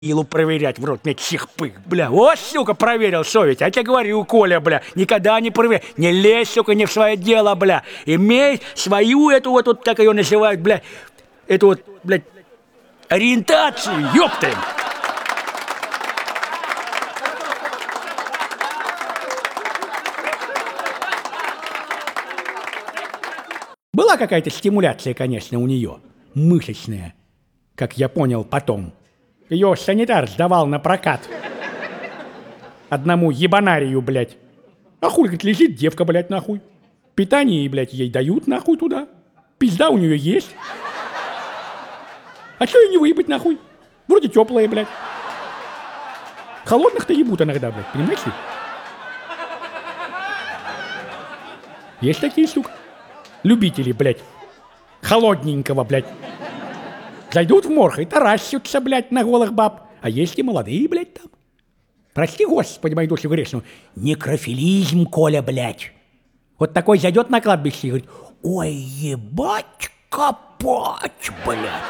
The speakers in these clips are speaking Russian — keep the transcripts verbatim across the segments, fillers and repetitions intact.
Илу проверять в рот, мне чихпы, бля. Вот, сука, проверил, что ведь. Я тебе говорю, Коля, бля, никогда не проверяй. Не лезь, сука, не в свое дело, бля. Имей свою эту вот, вот как ее называют, бля, эту вот, блядь, ориентацию, ёпта. Была какая-то стимуляция, конечно, у нее, мышечная, как я понял потом. Ее санитар сдавал на прокат одному ебанарию, блядь. А хуй, говорит, лежит девка, блядь, нахуй. Питание, блядь, ей дают, нахуй, туда. Пизда у нее есть. А что ее не выебать, нахуй? Вроде теплая, блядь. Холодных-то ебут иногда, блядь, понимаешь ли? Есть такие, сука, любители, блядь, холодненького, блядь. Зайдут в морг и таращутся, блядь, на голых баб. А есть и молодые, блядь, там. Прости, Господи, мои души грешную. Некрофилизм, Коля, блядь. Вот такой зайдет на кладбище и говорит: ой, ебать, копать, блядь.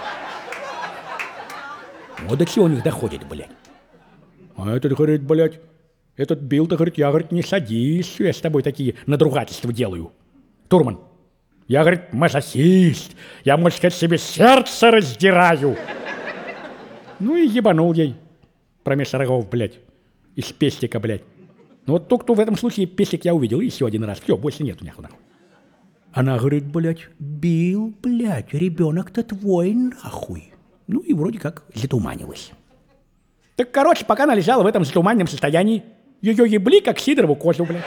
Вот до чего у них доходит, блядь. А этот говорит, блядь, этот Билл-то, говорит, я, говорит, не садись, я с тобой такие надругательства делаю. Турман. Я, говорит, мазохист. Я, можно сказать, себе сердце раздираю. Ну и ебанул ей промеж рогов, блядь, из пестика, блядь. Ну вот только в этом случае пестик я увидел еще один раз. Все, больше нету нахуй. Она говорит, блядь, Билл, блядь, ребенок-то твой, нахуй. Ну и вроде как затуманилась. Так, короче, пока она лежала в этом затуманенном состоянии, ее ебли, как сидорову козу, блядь.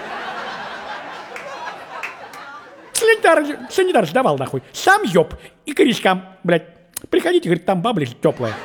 Санитар, санитар сдавал, нахуй. Сам ёб и корешкам, блядь. Приходите, говорит, там баба лежит теплая.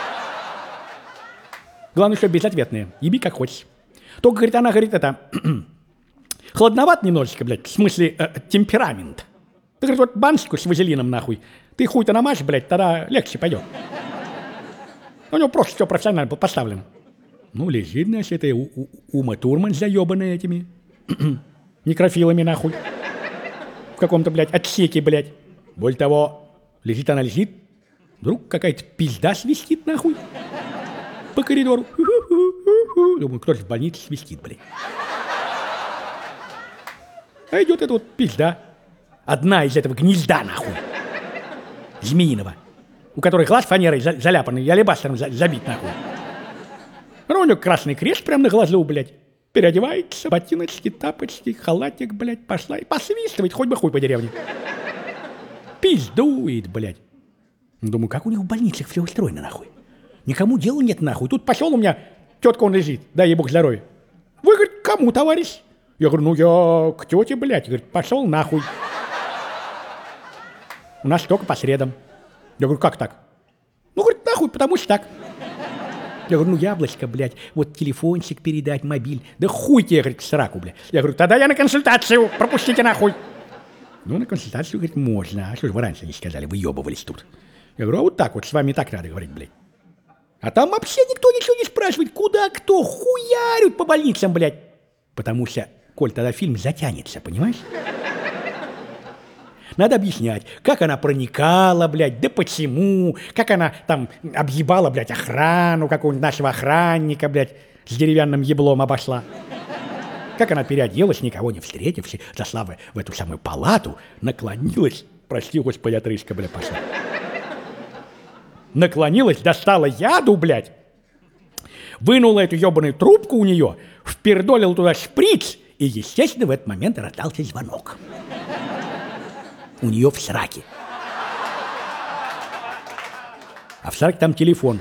Главное, что безответная. Еби как хочешь. Только, говорит, она, говорит, это... хладноват немножечко, блядь, в смысле э, темперамент. Ты, говорит, вот баночку с вазелином, нахуй, ты хуй-то намажь, блядь, тогда легче пойдет. У него просто все профессионально было поставлено. Ну, лежит, значит, это у- у- Ума Турман заебанная этими некрофилами, нахуй. В каком-то, блядь, отсеке, блядь. Более того, лежит она, лежит, вдруг какая-то пизда свистит, нахуй, по коридору. Думаю, кто же в больнице свистит, блядь. А идет эта вот пизда. Одна из этого гнезда, нахуй. Змеиного. У которой глаз фанерой за- заляпанный, и алебастером за- забит, нахуй. А у него красный крест прямо на глазу, блядь. Переодевается, ботиночки, тапочки, халатик, блядь, пошла и посвистывает, хоть бы хуй по деревне. Пиздует, блядь. Думаю, как у них в больницах все устроено, нахуй. Никому дела нет, нахуй. Тут пошел у меня, тетка он лежит, дай ей бог здоровья. Вы, говорит, кому, товарищ? Я говорю, ну я к тете, блядь. Говорит, пошел нахуй. У нас только по средам. Я говорю, как так? Ну, говорит, нахуй, потому что так. Я говорю, ну, яблочко, блядь, вот телефончик передать, мобиль. Да хуй тебе, говорит, к сраку, блядь. Я говорю, тогда я на консультацию, пропустите нахуй. Ну, на консультацию, говорит, можно. А что же вы раньше не сказали, выебывались тут. Я говорю, а вот так вот, с вами так надо говорить, блядь. А там вообще никто ничего не спрашивает, куда кто, хуярят по больницам, блядь. Потому что, Коль, тогда фильм затянется, понимаешь? Надо объяснять, как она проникала, блядь, да почему, как она там объебала, блядь, охрану какого-нибудь нашего охранника, блядь, с деревянным еблом обошла. Как она переоделась, никого не встретивши, зашла в, в эту самую палату, наклонилась, прости, господи, отрыжка, блядь, пошла. Наклонилась, достала яду, блядь, вынула эту ебаную трубку у нее, впердолила туда шприц, и, естественно, в этот момент раздался звонок. У нее в сраке. А в сраке там телефон.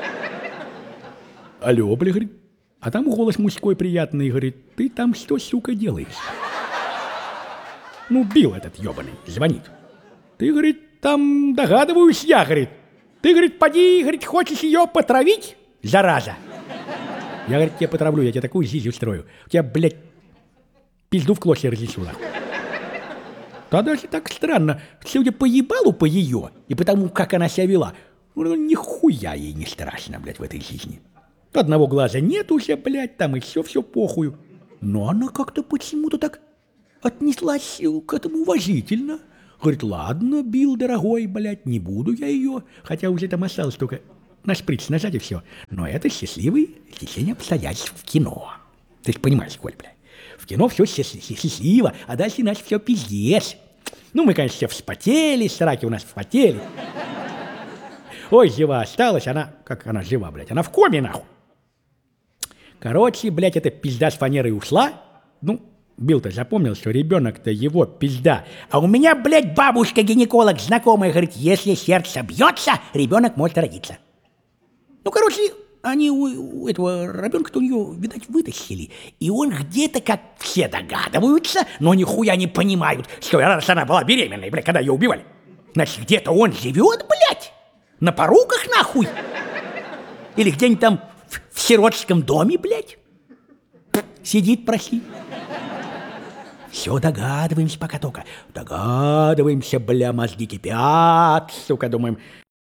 Алло, бля, говорит. А там голос мужской приятный, говорит, ты там что, сука, делаешь? Ну, Билл этот ебаный, звонит. Ты, говорит, там догадываюсь я, говорит. Ты, говорит, поди, говорит, хочешь ее потравить, зараза? Я, говорит, тебя потравлю, я тебе такую жизнь устрою. У тебя, блядь, пизду в клочья разнесу, нахуй. Да даже так странно, судя по ебалу по ее, и потому, как она себя вела, ну, нихуя ей не страшно, блядь, в этой жизни. Одного глаза нет уже, блядь, там и все-все похую. Но она как-то почему-то так отнеслась к этому уважительно. Говорит, ладно, Билл, дорогой, блядь, не буду я ее, хотя уже там осталось только на шприц нажать и все. Но это счастливое течение обстоятельств в кино. Ты же понимаешь, Коль, бля. В кино все счастливо, а дальше иначе все пиздец. Ну, мы, конечно, все вспотели, сраки у нас вспотели. Ой, жива осталась, она... Как она жива, блядь? Она в коме, нахуй. Короче, блядь, эта пизда с фанерой ушла. Ну, Билл-то запомнил, что ребенок-то его пизда. А у меня, блядь, бабушка-гинеколог знакомая говорит, если сердце бьется, ребенок может родиться. Ну, короче, они у, у этого ребенка-то у нее, видать, вытащили. И он где-то, как все догадываются, но нихуя не понимают, что раз она была беременной, блядь, когда ее убивали. Значит, где-то он живет, блядь, на поруках, нахуй. Или где-нибудь там в, в сиротском доме, блядь. Сидит, проси. Все догадываемся пока только. Догадываемся, бля, мозги кипят, сука, думаем.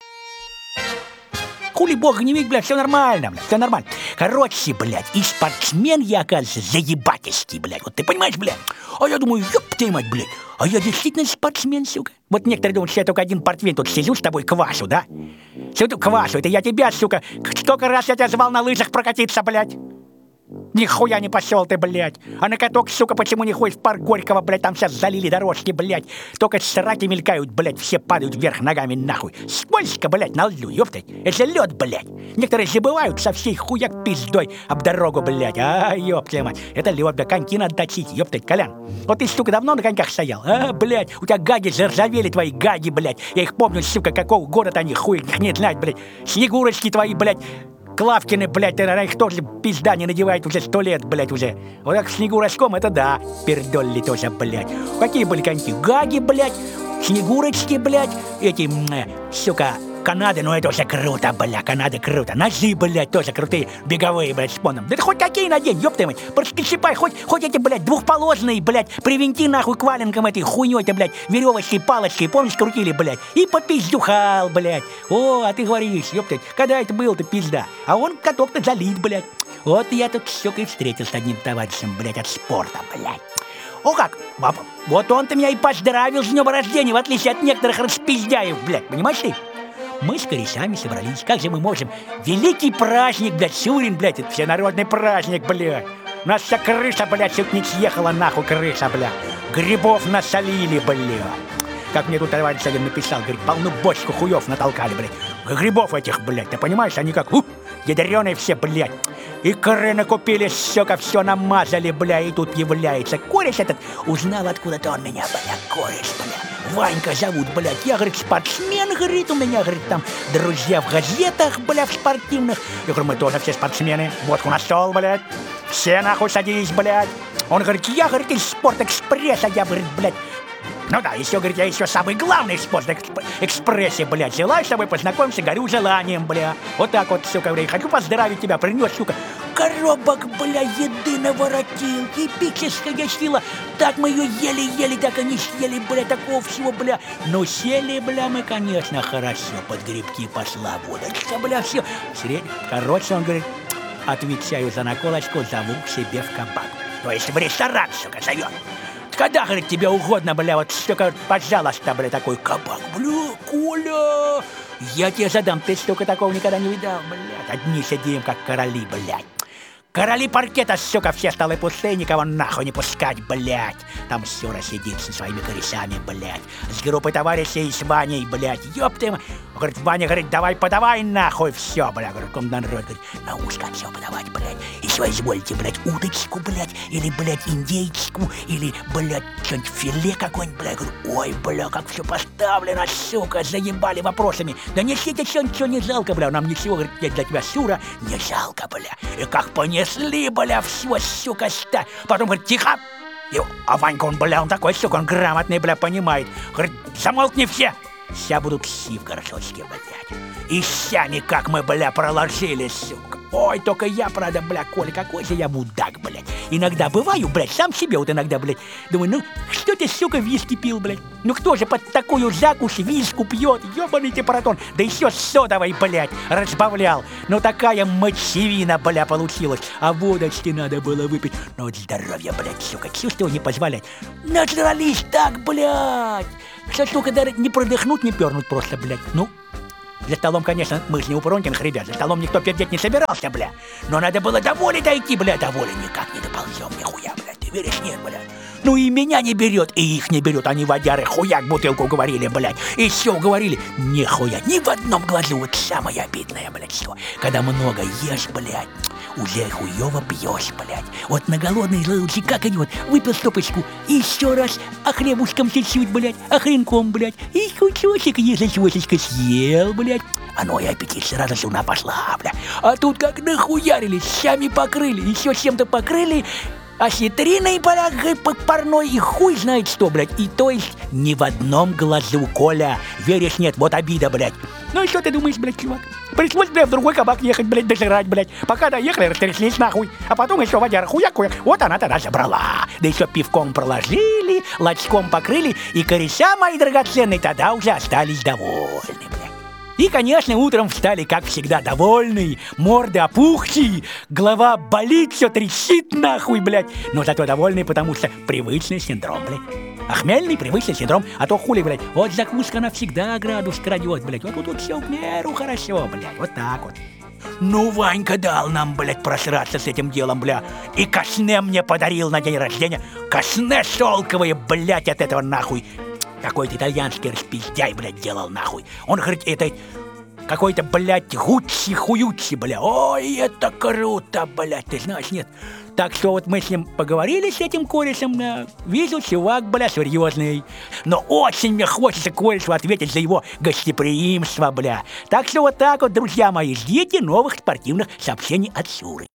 Хули бога не видит, блядь, все нормально, блядь, все нормально. Короче, блядь, и спортсмен я, оказывается, заебательский, блядь. Вот ты понимаешь, блядь? А я думаю, ёб твою мать, блядь. А я действительно спортсмен, сука. Вот некоторые думают, что я только один портвейн тут сижу с тобой квашу, да? Все тут квашу, это я тебя, сука. Сколько раз я тебя звал на лыжах прокатиться, блядь. Нихуя не пошел ты, блядь. А на каток, сука, почему не ходишь в парк Горького, блядь? Там сейчас залили дорожки, блядь. Только сраки мелькают, блядь, все падают вверх ногами, нахуй. Скользко, блядь, на льду, ёпта. Это же лед, блядь. Некоторые забывают со всей хуяк пиздой об дорогу, блядь. А, ёпта мать. Это лед, да, коньки надо точить, ёпта, Колян. Вот ты, сука, давно на коньках стоял? А, блядь, у тебя гаги заржавели, твои гаги, блядь. Я их помню, сука, какого года-то они, хуй их не знать, блядь. Снегурочки твои, блядь. Клавкины, блядь, она их тоже пизда не надевает уже сто лет, блядь, уже. Вот так снегурочком, это да, пердолли тоже, блядь. Какие были коньки? Гаги, блядь, снегурочки, блядь, эти, сука, Канады, ну это уже круто, бля, Канады круто. Ножи, блядь, тоже крутые, беговые, блядь, с поном. Да ты хоть какие надень, ёб ты мать. Пришипай, хоть, хоть эти, блядь, двухполосные, блядь, привинти нахуй к валенкам этой хуйнёй-то, блядь, веревочкой, палочкой, помнишь, крутили, блядь, и попиздюхал, блядь. О, а ты говоришь, ёб ты, когда это было-то пизда? А он каток-то залит, блядь. Вот я тут, сука, и встретился с одним товарищем, блядь, от спорта, блядь. О как, папа, вот он-то меня и поздравил с днем рождения, в отличие от некоторых распиздяев, блядь, понимаешь ты? Мы с корешами собрались, как же мы можем? Великий праздник, блядь, Сюрин, блядь, это всенародный праздник, блядь. У нас вся крыша, блядь, чуть не съехала нахуй крыша, блядь. Грибов насолили, блядь. Как мне тут товарищ один написал, говорит, полну бочку хуев натолкали, блядь. Грибов этих, блядь, ты понимаешь, они как, ух, ядреные все, блядь. Икры накупили, сука, все намазали, бля, и тут является кореш этот. Узнал, откуда-то он меня, бля, кореш, бля. Ванька зовут, блядь. Я, говорит, спортсмен, говорит, у меня, говорит, там друзья в газетах, бля, в спортивных. Я говорю, мы тоже все спортсмены. Водку на стол, блядь. Все нахуй садись, блядь. Он говорит, я, говорит, из Спортэкспресса, я, говорит, блядь. Ну да, еще, говорит, я еще самый главный в Спортэкспрессе, блядь. Желаю с тобой познакомиться, горю желанием, бля. Вот так вот, сука, говорит, хочу поздравить тебя, принес, сука, коробок, бля, еды наворотил, эпическая сила. Так мы ее ели-ели, так они съели, бля, такого всего, бля. Ну, сели, бля, мы, конечно, хорошо, под грибки пошла водочка, бля, все. Средний. Короче, он говорит, отвечаю за наколочку, зову к себе в кабак. То есть в ресторан, сука, зовет. Когда, говорит, тебе угодно, бля, вот столько, пожалуйста, бля, такой кабак, бля, Коля, я тебе задам, ты столько такого никогда не видал, блядь, одни сидим, как короли, блядь. Короли паркета, сука, все столы пустые, никого нахуй не пускать, блядь. Там Сюра сидит со своими корешами, блядь. С группой товарищей и с Ваней, блядь. Ёб ты, говорит, Ваня, говорит, давай подавай нахуй все, блядь. Говорит, комнат народ, говорит, на ушко все подавать, блядь. Еще извольте, блядь, удочку, блядь, или, блядь, индейчику, или, блядь, что-нибудь филе какое-нибудь, блядь. Говорю, ой, бля, как все поставлено, сука, заебали вопросами. Да несите все, ничего не жалко, бля, нам ничего, говорит, для тебя, Сюра, не жалко, бля. И как понес Сли, бля, все, сука, ста. Потом говорит, тихо. И, а Ванька, он, бля, он такой, сука, он грамотный, бля, понимает. Говорит, замолкни все. Вся будут пси в горшочке, блядь. И сами, как мы, бля, проложили, сука. Ой, только я, правда, бля, Коля, какой же я мудак, блядь. Иногда бываю, блядь, сам себе вот иногда, блядь. Думаю, ну, что ты, сука, виски пил, блядь? Ну, кто же под такую закусь виску пьет? Ёбаный ты, паратон. Да еще содовой, блядь, разбавлял. Ну, такая мочевина, бля, получилась. А водочки надо было выпить. Ну, вот здоровье, блядь, сука, чувство не позволяет. Нажрались так, блядь. Что, сука, даже не продохнуть, не пернуть просто, блядь. Ну, За столом, конечно, мы же не у Пронкиных, ребят, за столом никто пердеть не собирался, бля. Но надо было до воли дойти, бля, до воли никак не доползем, нихуя, блядь, ты веришь, нет, блядь. Ну и меня не берет, и их не берет, они водяры, хуяк бутылку говорили, блядь. И все говорили, нихуя, ни в одном глазу, вот самое обидное, блядь, что. Когда много ешь, блядь, уже хуёво пьешь, блядь. Вот на голодный желудок, как они вот, выпил стопочку, и еще раз, а хлебушком чуть-чуть, блядь, а хренком, блядь, и кусочек язычочка съел, блядь. Оно и аппетит сразу сюда пошла, блядь. А тут как нахуярили, щами покрыли, еще чем-то покрыли, осетриной парной и хуй знает что, блядь. И то есть ни в одном глазу, Коля. Веришь, нет, вот обида, блядь. Ну и что ты думаешь, блядь, чувак? Пришлось, блядь, в другой кабак ехать, блядь, дожирать, блядь. Пока доехали, растряслись нахуй. А потом еще водяра хуяк-хуяк. Вот она тогда забрала. Да еще пивком проложили, лачком покрыли. И кореша мои драгоценные тогда уже остались довольны, блядь. И, конечно, утром встали, как всегда, довольные, морды опухшие, голова болит, все трещит нахуй, блядь. Но зато довольные, потому что привычный синдром, блядь. Охмельный привычный синдром, а то хули, блядь. Вот закуска навсегда градус крадет, блядь. Вот тут, тут все в меру хорошо, блядь. Вот так вот. Ну, Ванька дал нам, блядь, просраться с этим делом, бля. И кашне мне подарил на день рождения. Кашне шелковые, блядь, от этого нахуй. Какой-то итальянский распиздяй, блядь, делал нахуй. Он говорит, это какой-то, блядь, гуччи-хуючи, бля. Ой, это круто, блядь, ты знаешь, нет. Так что вот мы с ним поговорили, с этим корешем, да. Вижу, чувак, бля, серьезный. Но очень мне хочется корешу ответить за его гостеприимство, бля. Так что вот так вот, друзья мои, ждите новых спортивных сообщений от Шуры.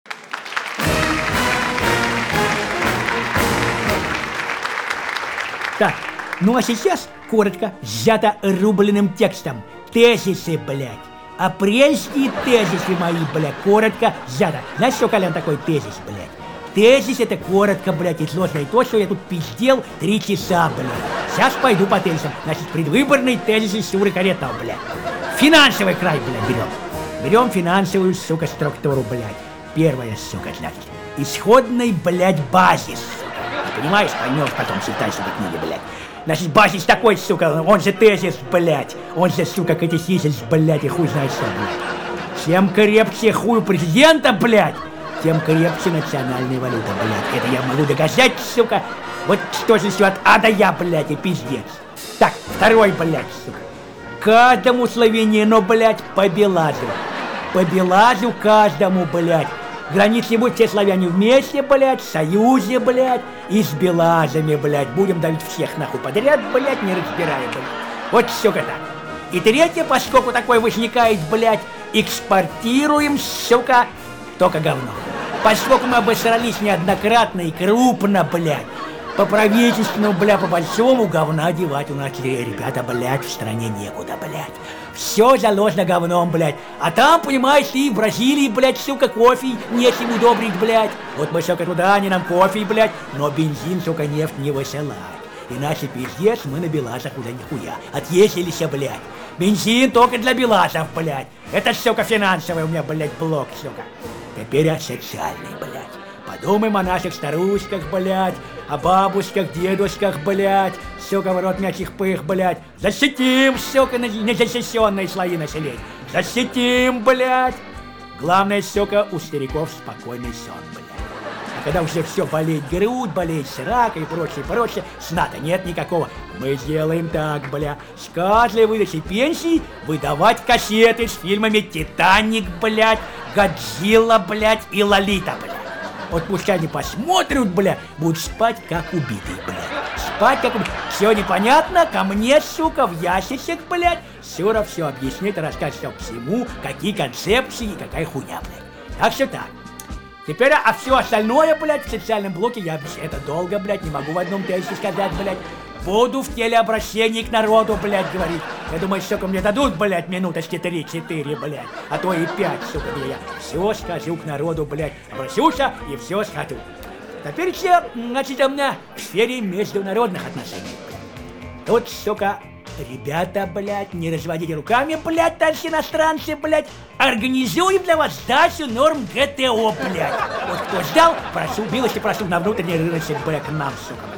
Так. Ну а сейчас, коротко, сжато рубленным текстом. Тезисы, блядь. Апрельские тезисы мои, блядь. Коротко, сжато. Знаешь, что, Колян, такой тезис, блядь? Тезис — это коротко, блядь, изложено. И то, что я тут пиздел три часа, блядь. Сейчас пойду по тезисам. Значит, предвыборные тезисы Шуры Каретного, блядь. Финансовый край, блядь, берем. Берем финансовую, сука, структуру, блядь. Первая, сука, значит. Исходный, блядь, базис. Понимаешь, поймешь потом, читай сюда книги, блядь. Значит, базис такой, сука, он же тезис, блядь. Он же, сука, катехизис, блядь, и хуй знает что, блядь. Чем крепче хуй президента, блядь, тем крепче национальная валюта, блядь. Это я могу доказать, сука. Вот что же все от А до Я, блядь, и пиздец. Так, второй, блядь, сука. Каждому славянину, блядь, по Белазу. По Белазу каждому, блядь. Границы будут все славяне вместе, блядь, в союзе, блядь, и с белазами, блядь. Будем давить всех нахуй подряд, блядь, не разбирая, блядь. Вот сука так. И третье, поскольку такое возникает, блядь, экспортируем, сука, только говно. Поскольку мы обосрались неоднократно и крупно, блядь, по правительственному, бля, по большому говна девать у нас, ребята, блядь, в стране некуда, блядь. Все заложено говном, блядь. А там, понимаешь, ты в Бразилии, блядь, сука, кофе нечем удобрить, блядь. Вот мы, сука, туда, они нам кофе, блядь, но бензин, сука, нефть не высылать. Иначе пиздец, мы на белазах уже нихуя. Отъездились, блядь. Бензин только для белазов, блядь. Это, сука, финансовый у меня, блядь, блок, сука. Теперь о социальной, блядь. Подумаем о наших старушках, блядь, о бабушках, дедушках, блядь, сука, в рот мячих пых, блядь. Защитим, сука, незащищенные слои населения. Защитим, блядь. Главное, сука, у стариков спокойный сон, блядь. А когда уже все болеть грудь, болеть срак и прочее, прочее, сна-то нет никакого. Мы сделаем так, бля, с каждой выдачей пенсии выдавать кассеты с фильмами «Титаник», блядь, «Годзилла», блядь, и «Лолита», блядь. Вот пусть они посмотрят, бля, будут спать как убитые, блядь. Спать как убитые. Все непонятно, ко мне, сука, в ящичек, блядь. Сюра все объяснит, расскажет все к всему, какие концепции и какая хуйня, блядь. Так что так. Теперь, а все остальное, блядь, в социальном блоке, я обещаю, это долго, блядь, не могу в одном тезисе сказать, блядь. Буду в телеобращении к народу, блядь, говорить. Я думаю, сука, мне дадут, блядь, минуточки три-четыре, блядь. А то и пять, сука, я все скажу к народу, блядь. Обращуся и все скажу. Теперь все, значит, у меня в сфере международных отношений, блядь. Тут, сука, ребята, блядь, не разводите руками, блядь, товарищи иностранцы, блядь. Организуем для вас сдачу норм ГТО, блядь. Вот кто ждал, прошу, милости прошу на внутренний рыночек, блядь, к нам, сука, блядь.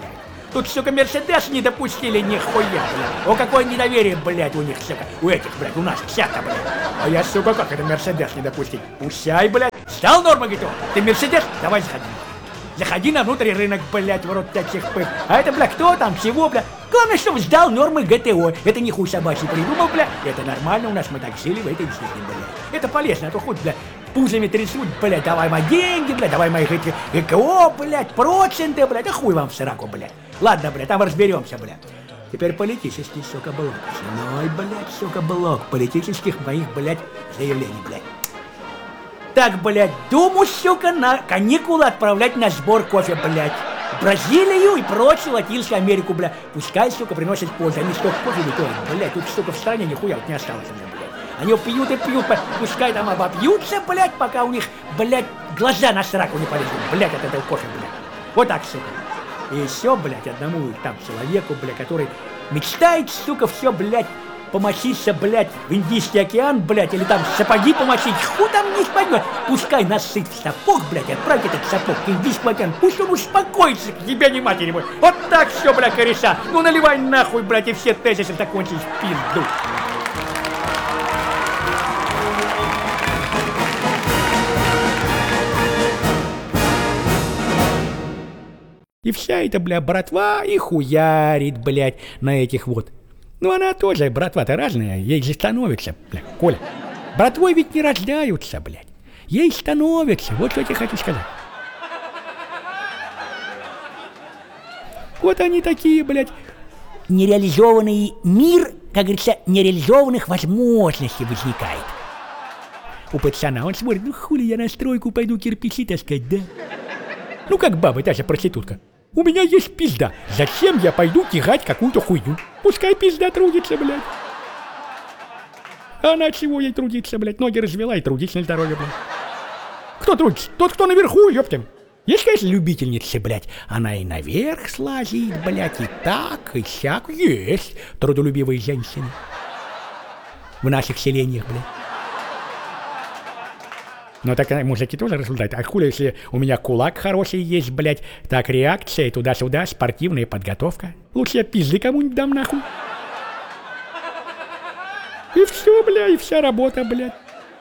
Тут, сука, Мерседес не допустили нихуя, блядь. О, какое недоверие, блядь, у них, сука. У этих, блядь, у нас вся-то, блядь. А я, сука, как это Мерседес не допустить? Пущай, блядь. Стал норма, говорит, ты Мерседес? Давай заходи. Заходи на внутренний рынок, блядь, в рот таких пых. А это, блядь, кто там, чего, блядь? Главное, чтобы сдал нормы ГТО. Это не хуй собачий придумал, блядь. Это нормально у нас, мы так жили в этой жизни, блядь. Это полезно, а то хоть, блядь, пузами трясут, блядь, давай мои деньги, блядь, давай мои эти ГКО, блядь, проценты, блядь, а хуй вам в сраку, блядь. Ладно, блядь, там разберемся, блядь. Теперь политический, сука, блок. Основной, блядь, сука, блок политических моих, блядь, заявлений, блядь. Так, блядь, Думу, сука, на каникулы отправлять на сбор кофе, блядь. В Бразилию и прочую Латинскую Америку, блядь. Пускай, сука, приносят пользу. Они столько кофе вытворят, блядь. Тут, сука, в стране нихуя вот не осталось у меня, блядь. Они пьют и пьют, блядь. Пускай там обопьются, блядь, пока у них, блядь, глаза на сраку не полезут, блядь, от этого кофе, блядь. Вот так, сука. И еще, блядь, одному там человеку, блядь, который мечтает, сука, все, блядь, помочиться, блядь, в Индийский океан, блядь, или там сапоги помочить, хуй там не поймет. Пускай насыт в сапог, блядь, отправь этот сапог к Индийскому океану, пусть он успокоится, к тебе не матери мой. Вот так все, блядь, кореша. Ну наливай нахуй, блядь, и все тезисы закончились в пизду. И вся эта, бля, братва и хуярит, блядь, на этих вот. Ну она тоже, братва-то разная, ей же становится, бля, Коля. Братвой ведь не рождаются, блядь. Ей становятся, вот что я тебе хочу сказать. Вот они такие, блядь. Нереализованный мир, как говорится, нереализованных возможностей возникает. У пацана он смотрит, ну хули я на стройку пойду кирпичи таскать, да? Ну как баба, та же проститутка. У меня есть пизда. Зачем я пойду тягать какую-то хуйню? Пускай пизда трудится, блядь. А она чего ей трудиться, блядь? Ноги развела и трудится на здоровье, блядь. Кто трудится? Тот, кто наверху, ёптем. Есть, конечно, любительницы, блядь. Она и наверх слазит, блядь, и так, и сяк. Есть трудолюбивые женщины. В наших селениях, блядь. Но так мужики тоже рассуждают. А хули, если у меня кулак хороший есть, блядь, так реакция туда-сюда, спортивная подготовка. Лучше я пизды кому-нибудь дам нахуй. И все, бля, и вся работа, блядь.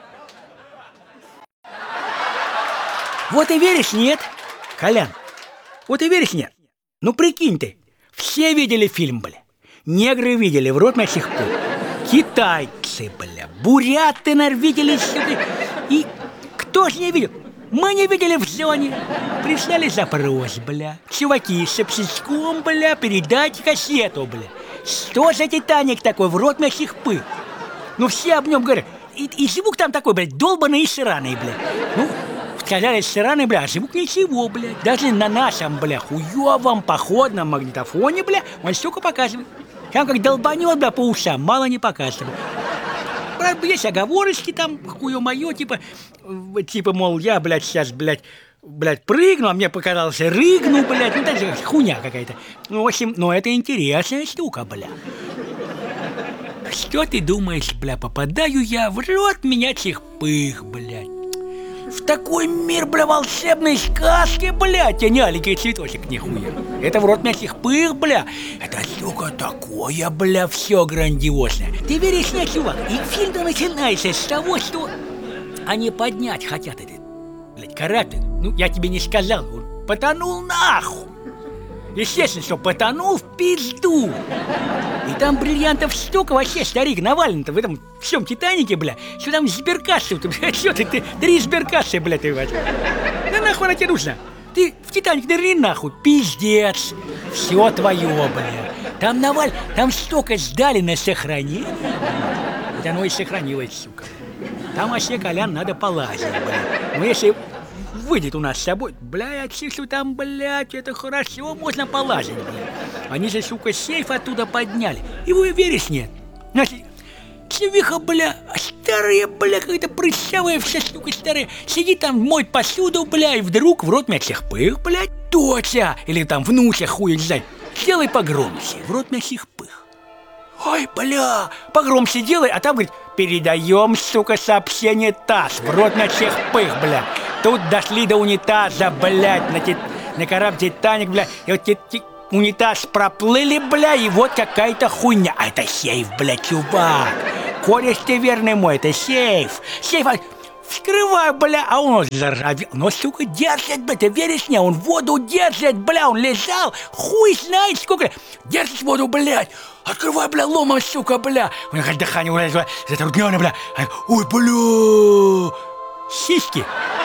Вот и веришь, нет? Колян, вот и веришь, нет? Ну прикинь ты, все видели фильм, бля. Негры видели, в рот на сих пор. Китайцы, бля, буряты, наверное, видели сюда. И кто ж не видел? Мы не видели в зоне. Прислали запрос, бля. Чуваки с обсечком, бля, передайте кассету, бля. Что за Титаник такой, в рот на сих пыр? Ну все об нем говорят. И, и звук там такой, блядь, долбаный и сраный, бля. Ну, сказали сраный, бля, а звук ничего, блядь. Даже на нашем, бля, хуёвом походном магнитофоне, бля, он столько показывает. Там как долбанет, бля, по ушам, мало не показывает. Правда, есть оговорочки там, хуё-моё, типа, типа, мол, я, блядь, сейчас, блядь, блядь, прыгну, а мне показалось, рыгну, блядь, ну, это же хуйня какая-то. Ну, в общем, ну, это интересная штука, бля. Что ты думаешь, бля, попадаю я в рот меня чихпых, блядь. В такой мир, бля, волшебной сказки, блядь, а не аленький цветочек, нихуя. Это в рот мясных пых, бля. Это, сука, такое, бля, все грандиозное. Ты веришь, нет, чувак? И фильм-то начинается с того, что они поднять хотят этот, блядь, корабль. Ну, я тебе не сказал, он потонул нахуй. Естественно, что потонул в пизду. И там бриллиантов столько, вообще, старик, навален-то в этом всем Титанике, бля. Что там сберкассы, что ты, ты, три сберкассы, бля, ты возьми. Да нахуй она тебе нужна? Ты в Титаник нырни нахуй, пиздец. Все твое, бля. Там наваль, там столько сдали на сохранение. Вот оно и сохранилось, сука. Там вообще, Колян, надо полазить, бля. Ну, если выйдет у нас с собой, бля, я чувствую, там, блядь, это хорошо, можно полазить, бля. Они же, сука, сейф оттуда подняли. И вы веришь, нет? Значит, чувиха, бля, старая, бля, какая-то прыщавая вся, сука, старая, сидит там, моет посуду, бля, и вдруг в рот мясных пых, блядь, доча, или там внуча, хуй не знаю, сделай погромче, в рот мясных пых. Ой, бля, погромче делай, а там, говорит, передаем, сука, сообщение ТАСС, в рот мясных пых, бля. Тут дошли до унитаза, блядь, на, тит... на корабль Титаник, блядь, и вот тит... унитаз проплыли, бля, и вот какая-то хуйня. А это сейф, бля, чувак. Кореш ты верный мой, это сейф. Сейф, а... Вскрываю, бля, а он заржавел. Но, сука, держит, бля, ты веришь мне? Он воду держит, бля, он лежал. Хуй знает сколько. Держит воду, блядь. Открывай, бля, ломом, сука, бля. У меня дыхание, бля, затруднено, бля. Ой, бля. Сиськи.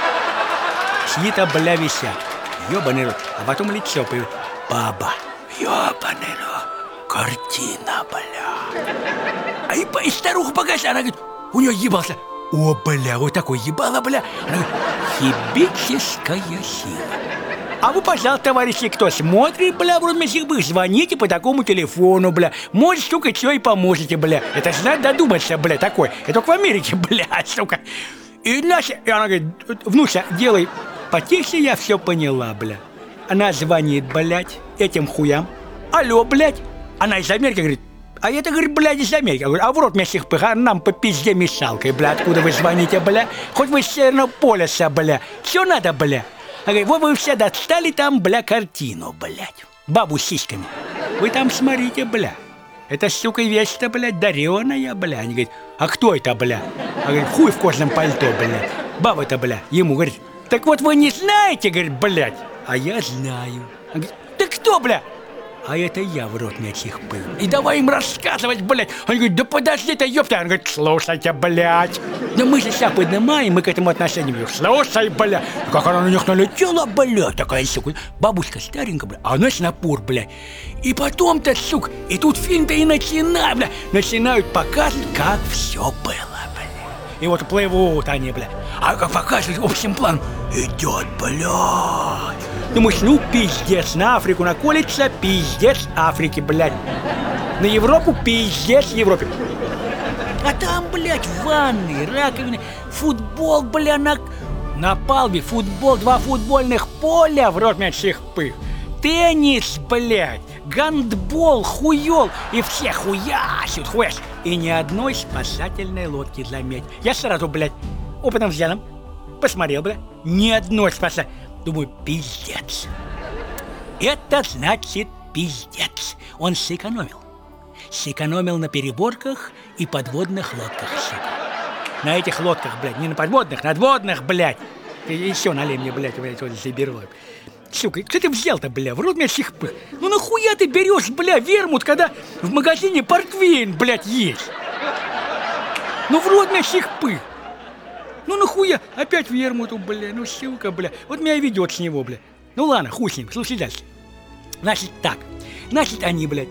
Сидит, бля, висят. Ёбаный рот. А потом лицо появилось. Баба. Ёбаный рот. Картина, бля. А и, и старуха показала, она говорит, у нее ебался. О, бля, вот такой ебало, бля. Она говорит, хибическая сила. А вы, пожалуйста, товарищи, кто смотрит, бля, в родных бы, звоните по такому телефону, бля. Может, сука, что и поможете, бля. Это же надо додуматься, бля, такой. Это только в Америке, бля, сука. И наша, и она говорит, внуся, делай потише, я все поняла, бля. Она звонит, блядь, этим хуям. Алло, блядь. Она из Америки говорит, а это, говорит, блядь, из Америки. Я говорю, а в рот мне всех пыха, нам по пизде мешалкой, бля. Откуда вы звоните, бля? Хоть вы с Северного полюса, бля. Все надо, бля. Я говорю, вот вы все достали там, бля, картину, блядь. Бабу с сиськами. Вы там смотрите, бля. Это, сука, вещь-то, блядь, дареная, бля. Они говорят, а кто это, бля? Я говорю, хуй в кожаном пальто, блядь. Баба-то, бля, ему говорит, так вот вы не знаете, говорит, блядь. А я знаю. Он говорит, ты кто, бля? А это я в рот мячих пыл. И давай им рассказывать, блядь. Он говорит, да подожди ты, ёпта. Он говорит, слушайте, блядь. Да мы же себя поднимаем, мы к этому отношению имеем. Слушай, блядь. Как она на них налетела, блядь. Такая, сука, бабушка старенькая, блядь. А она с напор, блядь. И потом-то, сука, и тут фильм-то и начинает, блядь. Начинают показывать, как все было, блядь. И вот плывут они, блядь. А как показывают общим планом, идет, блядь. Думаешь, ну пиздец, на Африку наколется, пиздец Африки, блядь. На Европу пиздец Европе. А там, блядь, ванны, раковины, футбол, бля, на... На палубе футбол, два футбольных поля, в рот мячих пых. Теннис, блядь, гандбол, хуёл. И все хуясят, хуясят. И ни одной спасательной лодки, заметь. Я сразу, блядь, опытным взглядом посмотрел, блядь, ни одной спасательной. Думаю, пиздец. Это значит пиздец. Он сэкономил. Сэкономил на переборках и подводных лодках, сука. На этих лодках, блядь, не на подводных, на надводных, блядь. И еще налей мне, блядь, блядь, вот заберу. Сука, что ты взял-то, бля, в рот меня всех пых. Ну нахуя ты берешь, бля, вермут, когда в магазине портвейн, блядь, есть? Ну в рот меня всех пых. Ну нахуя? Опять вермуту, бля, ну сука, бля. Вот меня ведет с него, бля. Ну ладно, хуй с ним, слушай дальше. Значит так, значит они, блядь,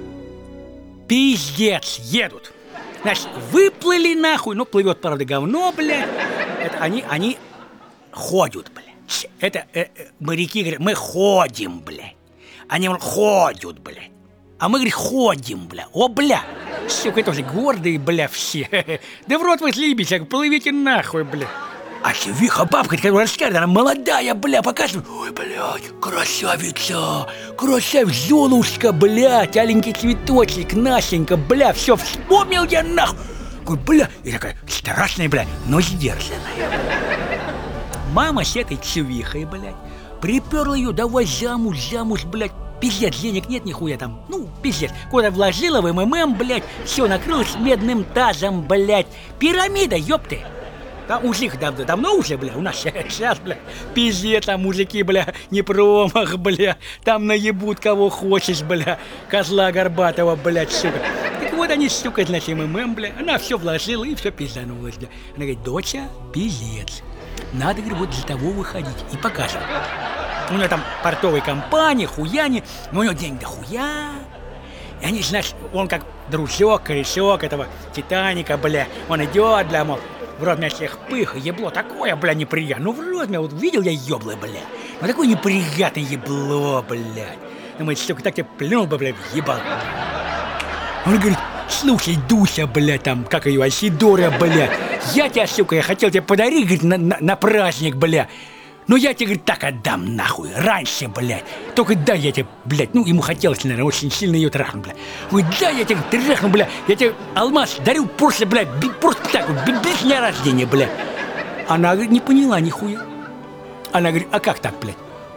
пиздец, едут. Значит, выплыли нахуй, ну плывет, правда, говно, блядь. Это они, они ходят, блядь. Это э, э, моряки говорят, мы ходим, блядь. Они говорят, ходят, блядь. А мы, говорит, ходим, бля. О, бля. Сука, тоже гордые, бля, все. Да в рот вы слибись, плывите нахуй, бля. А севиха бабка, которая рассказывает, она молодая, бля, показывает. Ой, блядь, красавица, красавица, Золушка, блядь, аленький цветочек, Настенька, бля, все, вспомнил я нахуй. Говорю, бля, и такая страшная, бля, но сдержанная. Мама с этой цевихой, блядь, приперла ее, давай замуж, замуж, блядь. Пиздец, денег нет нихуя там, ну, пиздец. Куда вложила в МММ, блядь, все накрылось медным тазом, блядь. Пирамида, ёпты. Там у них дав давно уже, бля, у нас сейчас, бля, пиздец, там мужики, бля, не промах, бля. Там наебут кого хочешь, бля, козла горбатого, блядь, сука. Так вот они, сука, значит, МММ, бля, она все вложила и все пизданулась, бля. Она говорит, доча, пиздец. Надо, говорит, вот для того выходить и показывать. У него там портовые компании, хуяне, но у него денег дохуя. И они, знаешь, он как дружок, корешок этого Титаника, бля. Он идет, бля, мол, в рот меня всех пых, ебло такое, бля, неприятное. Ну, в рот меня, вот видел я ебло, бля. Ну, такое неприятное ебло, блядь. Думает, сука, так тебе плюнул бы, блядь, ебал. Он говорит, слушай, Дуся, блядь, там, как ее, Асидора, блядь. Я тебя, сука, я хотел тебе подарить, говорит, на, на, на праздник, бля. Ну я тебе, говорит, так отдам нахуй, раньше, блядь. Только дай я тебе, блядь, ну ему хотелось, наверное, очень сильно ее трахнуть, блядь. Говорит, дай я тебе трахну, блядь, я тебе алмаз дарю просто, блядь, просто так вот, без дня рождения, блядь. Она, говорит, не поняла нихуя. Она говорит, а как так, блядь?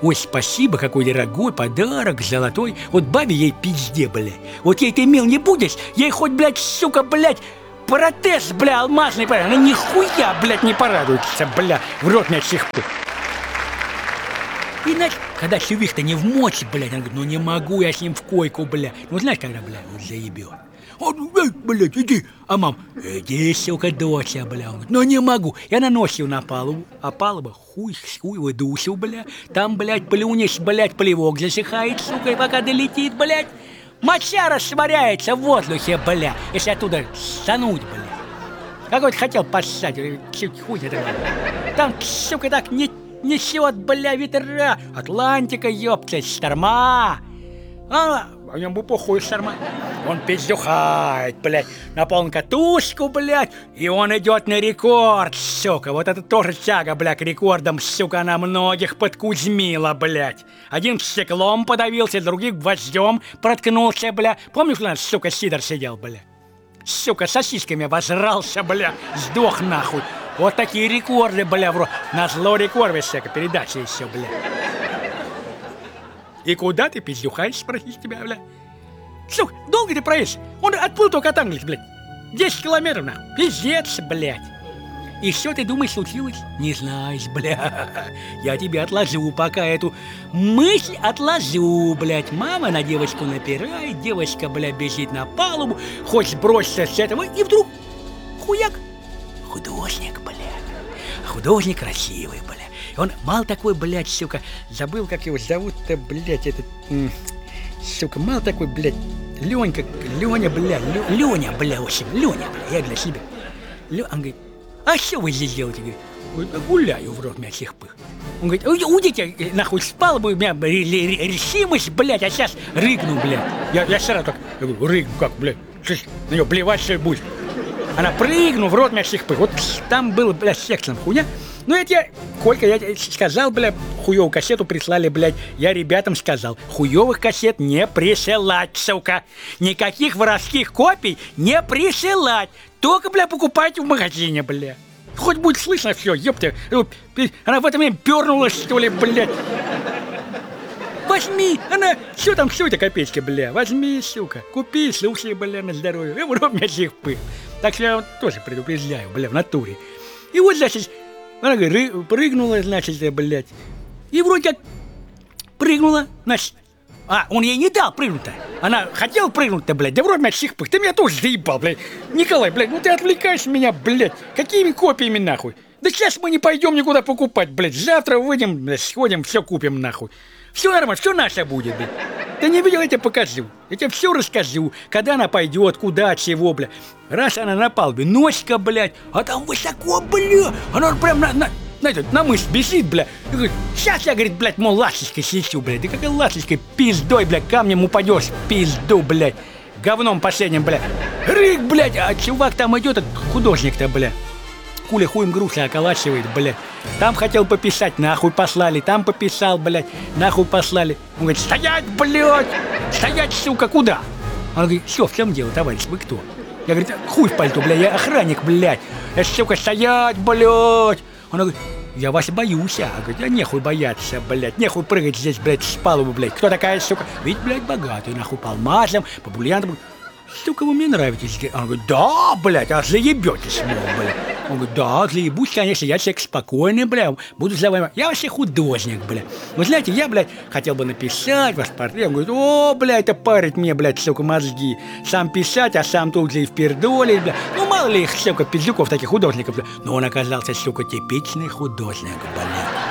Ой, спасибо, какой дорогой подарок, золотой. Вот бабе ей пизде, блядь. Вот ей ты мил не будешь, ей хоть, блядь, сука, блядь, протез, бля, алмазный, бля. Она нихуя, блядь, не порадуется, бля, в рот мне чихпы. И, значит, когда Сювих-то не в мочи, блядь, она говорит, ну не могу я с ним в койку, бля. Ну, знаешь, когда, бля, вот заебет. Он, блядь, иди. А мам, иди, сука, доча, бля. Он говорит, ну не могу. Я наносил на палубу, а палуба хуй, хуй выдусил, бля. Там, блядь, плюнешь, блядь, плевок засыхает, сука, и пока долетит, блядь. Моча растворяется в воздухе, бля, если оттуда стануть, бля. Какой-то хотел поссать, хуй это. Там, сука, так не... Несет, бля, ветра. Атлантика, ёпта, шторма. А, а ему похуй шторма. Он пиздюхает, блядь, на полную катушку, блядь. И он идет на рекорд, сука. Вот это тоже тяга, бля, к рекордам, сука, она многих подкузмила, блядь. Один стеклом подавился, другим гвоздем проткнулся, бля. Помнишь, у нас, сука, Сидор сидел, бля? Сука, сосисками возрался, бля. Сдох нахуй. Вот такие рекорды, бля, бро. Назло рекорды всякой передачи еще, бля. И куда ты пиздюхаешь, спросить тебя, бля? Сука, долго ты проедешь? Он отплыл только от Англии, блядь. десять километров, нахуй. Пиздец, блядь. И что ты думаешь случилось? Не знаешь, бля. Я тебе отложу пока эту мысль отложу, блядь. Мама на девочку напирает, девочка, бля, бежит на палубу, хочет броситься с этого, и вдруг хуяк. Художник, блядь. Художник красивый, блядь. Он мало такой, блядь, сука. Забыл, как его зовут-то, блядь, этот... Сука, мало такой, блядь. Ленька, Леня, блядь. Леня, бля, в общем, Леня, бля. Я для себя. Лё... Он говорит, а что вы здесь делаете? Говорит, гуляю в рот мячих пых. Он говорит, уйдите, нахуй, спал бы, у меня решимость, блядь, а сейчас рыгну, блядь. Я, я сразу так, я говорю, рыгну, как, блядь, на нее блевать, что ли, будешь? Она прыгну в рот мячих пых. Вот там был, блядь, сексом хуйня. Ну, это я, Колька, я сказал, блядь, хуёвую кассету прислали, блядь. Я ребятам сказал, хуёвых кассет не присылать, сука. Никаких воровских копий не присылать. Только, бля, покупайте в магазине, бля. Хоть будет слышно все, ёпта. Она в это время пернулась, что ли, блядь. Возьми, она, что там, все это копеечки, бля. Возьми, сука, купи, слушай, бля, на здоровье. И в рот мячих пых. Так что я вот тоже предупреждаю, бля, в натуре. И вот, значит, она говорит, прыгнула, значит, блядь. И вроде как прыгнула, значит. А, он ей не дал прыгнуть-то. Она хотела прыгнуть-то, блядь. Да вроде мячих пых. Ты меня тоже заебал, блядь. Николай, блядь, ну ты отвлекаешь меня, блядь. Какими копиями, нахуй? Да сейчас мы не пойдем никуда покупать, блядь. Завтра выйдем, блядь, сходим, все купим, нахуй. Все нормально, все наше будет, блядь. Ты не видел, я тебе покажу. Я тебе все расскажу, когда она пойдет, куда, чего, бля. Раз она на палубе, носика, блядь, а там высоко, бля. Она прям на, на, на, этот, на мышь бежит, бля. И говорит, сейчас я, говорит, блядь, мол, ласточкой слечу, блядь. Да какая ласточкой, пиздой, блядь, камнем упадешь, пизду, блядь. Говном последним, блядь. Рык, блядь, а чувак там идет, этот художник-то, блядь. Куля хуем груши околачивает, блядь. Там хотел пописать, нахуй послали. Там пописал, блядь, нахуй послали. Он говорит, стоять, блядь! Стоять, сука, куда? Он говорит, что, в чем дело, товарищ, вы кто? Я говорю, хуй в пальто, блядь, я охранник, блядь. Я, сука, стоять, блядь! Он говорит, я вас боюсь, а. Говорит, я нехуй бояться, блядь. Нехуй прыгать здесь, блядь, с палубы, блядь. Кто такая, сука? Ведь, блядь, богатый, нахуй, по алмазам, по бриллиантам. Сука, вы мне нравитесь. Он говорит, да, блядь, а заебетесь, блядь. Он говорит, да, заебусь, конечно, я человек спокойный, бля, буду за вами. Я вообще художник, бля. Вы знаете, я, блядь, хотел бы написать ваш портрет. Он говорит, о, блядь, это парит мне, блядь, сука, мозги. Сам писать, а сам тут же и впердолить, бля. Ну, мало ли их, сука, пиздюков, таких художников, бля. Но он оказался, сука, типичный художник, блядь.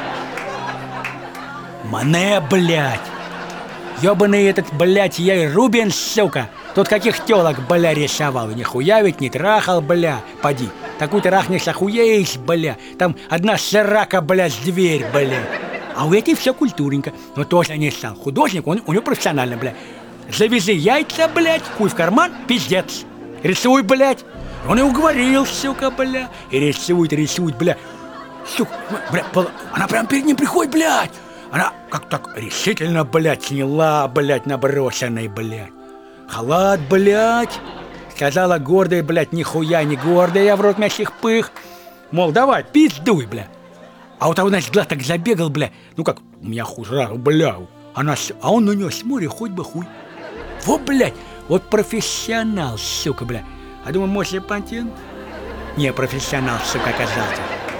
Мане, блядь. Ёбаный этот, блядь, я и Рубенс, сука. Тут каких тёлок, бля, рисовал. Нихуя ведь не трахал, бля. Поди. Такую трахнешь, охуеешь, бля. Там одна срака, бля, с дверь, бля. А у этой все культурненько. Но тоже не стал. Художник, он, у него профессионально, бля. Завязи яйца, блядь, хуй в карман, пиздец. Рисуй, блядь. Он и уговорил, сука, бля. И рисует, рисует, бля. Сука, бля, она прям перед ним приходит, блядь. Она как так решительно, блядь, сняла, блядь, наброшенный, блядь. Халат, блядь. Сказала гордая, блядь, нихуя не гордая, я в рот мячих пых. Мол, давай, пиздуй, блядь. А у того, значит, глаз так забегал, бля. Ну как, у меня хуже, бля. Она, а он на нее смотрит, хоть бы хуй. Во, блядь, вот профессионал, сука, бля. А думаю, может, патент? Не, профессионал, сука, оказался.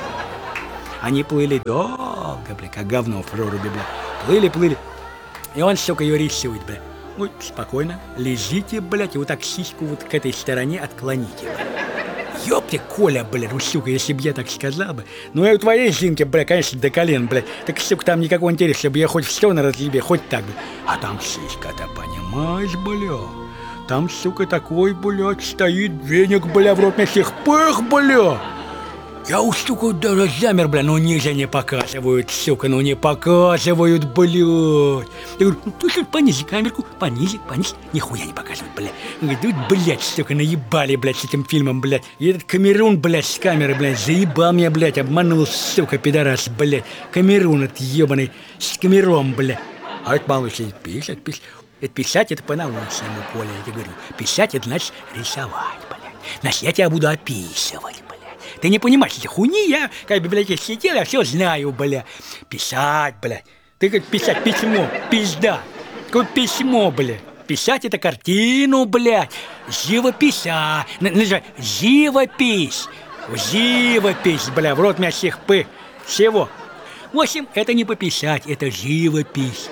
Они плыли долго, бля, как говно в проруби, бля. Плыли, плыли. И он, сука, ее рисует, бля. Ну, спокойно, лежите, блядь, и вот так сиську вот к этой стороне отклоните, бля. Ёпте, Коля, бля, ну, сука, если бы я так сказал бы. Ну, и у твоей Зинки, бля, конечно, до колен, бля. Так, сука, там никакого интереса, чтобы я хоть в сторону разъебе, хоть так, бля. А там сиська-то, понимаешь, бля. Там, сука, такой, блядь, стоит веник, бля, в рот мне всех пых, бля. Я у, сука, даже замер, бля, ну ниже не показывают, сука, ну не показывают, блядь. Я говорю, ну ты что, понизи камерку, понизи, понизи, нихуя не показывают, бля. Он говорит, да, блядь, сука, наебали, блядь, с этим фильмом, блядь. И этот Камерун, блядь, с камеры, блядь, заебал меня, блядь, обманул, сука, пидорас, блядь. Камерун этот ебаный, с камером, блядь. А это малыш сидит, пишет, пишет. Это писать, это по-научному, Коля, я тебе говорю. Писать, это значит рисовать, блядь. Значит, я тебя буду описывать, блядь. Ты не понимаешь, эти хуйни, я, как в библиотеке сидел, я все знаю, бля. Писать, бля. Ты как писать письмо, пизда. Какое письмо, бля. Писать это картину, блядь. Живописа. Называй, живопись. Живопись, бля, в рот меня всех пы. Всего. В общем, это не пописать, это живопись.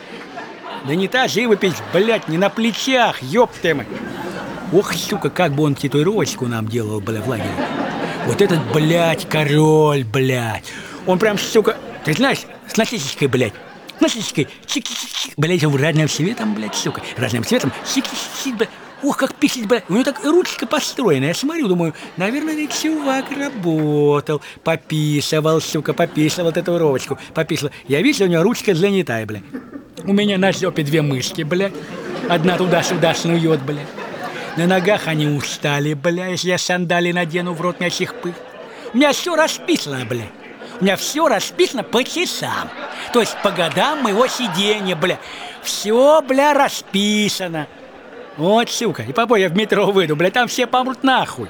Да не та живопись, блядь, не на плечах, ёпты мы. Ох, сука, как бы он татуировочку нам делал, бля, в лагере. Вот этот, блядь, король, блядь. Он прям, сука, ты знаешь, с насечечкой, блядь. С насечечкой, чик-чик-чик, блядь, разным цветом, блядь, сука. Разным цветом, чик-чик-чик, блядь. Ох, как писать, блядь. У него так ручка построена. Я смотрю, думаю, наверное, этот чувак работал. Пописывал, сука, пописывал татуировочку. Пописывал. Я вижу, у него ручка занятая, блядь. У меня на жопе две мышки, блядь. Одна туда-сюда снует, блядь. На ногах они устали, бля, если я сандали надену, в рот мячих пых. У меня все расписано, бля. У меня все расписано по часам. То есть по годам моего сидения, бля. Все, бля, расписано. Вот, сука. И побой я в метро выйду, бля, там все помрут нахуй.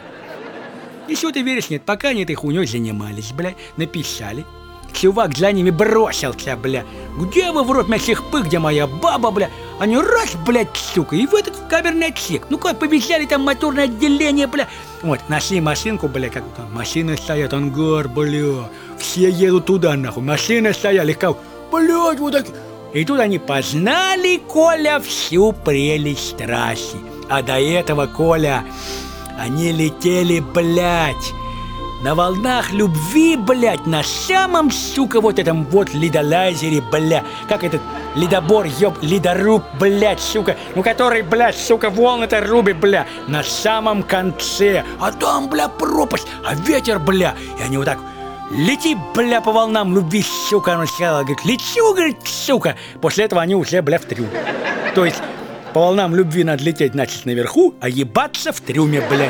И что ты веришь, нет, пока они этой хуйней занимались, бля, написали. Чувак за ними бросился, бля. Где вы, в рот мячих пых, где моя баба, бля? Они раз, блядь, сука, и в этот камерный отсек. Ну как, побежали там моторное отделение, бля. Вот, нашли машинку, бля, как там машины стоят, ангар, бля. Все едут туда, нахуй. Машины стояли, как, блядь, вот так. И тут они познали, Коля, всю прелесть трассы. А до этого, Коля, они летели, блядь, на волнах любви, блядь, на самом, сука, вот этом вот ледолазере, бля. Как этот ледобор, ёб, ледоруб, блядь, сука. Ну, который, блядь, сука, волны-то рубит, бля. На самом конце. А там, бля, пропасть, а ветер, бля. И они вот так, лети, бля, по волнам любви, сука. Она сначала говорит, лечу, говорит, сука. После этого они уже, бля, в трюме. То есть, по волнам любви надо лететь, значит, наверху, а ебаться в трюме, бля.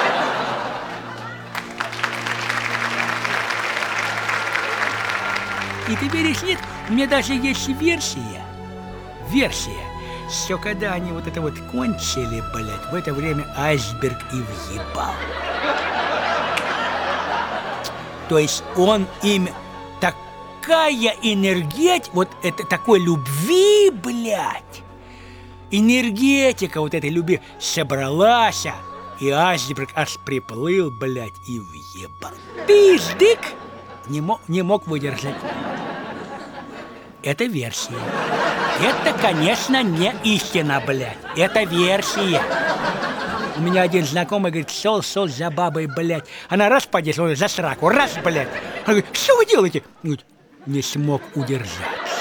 И ты веришь, нет? У меня даже есть версия. Версия. Все, когда они вот это вот кончили, блядь, в это время айсберг и въебал. То есть он им такая энергетика, вот это такой любви, блядь. Энергетика вот этой любви собралась, и айсберг аж приплыл, блядь, и въебал. Пиздык! Не мог, не мог выдержать. Это версия. Это, конечно, не истина, блядь. Это версия. У меня один знакомый говорит, шел, шел за бабой, блядь. Она раз подешла, за сраку, раз, блядь. Она говорит, что вы делаете? Говорит, не смог удержаться.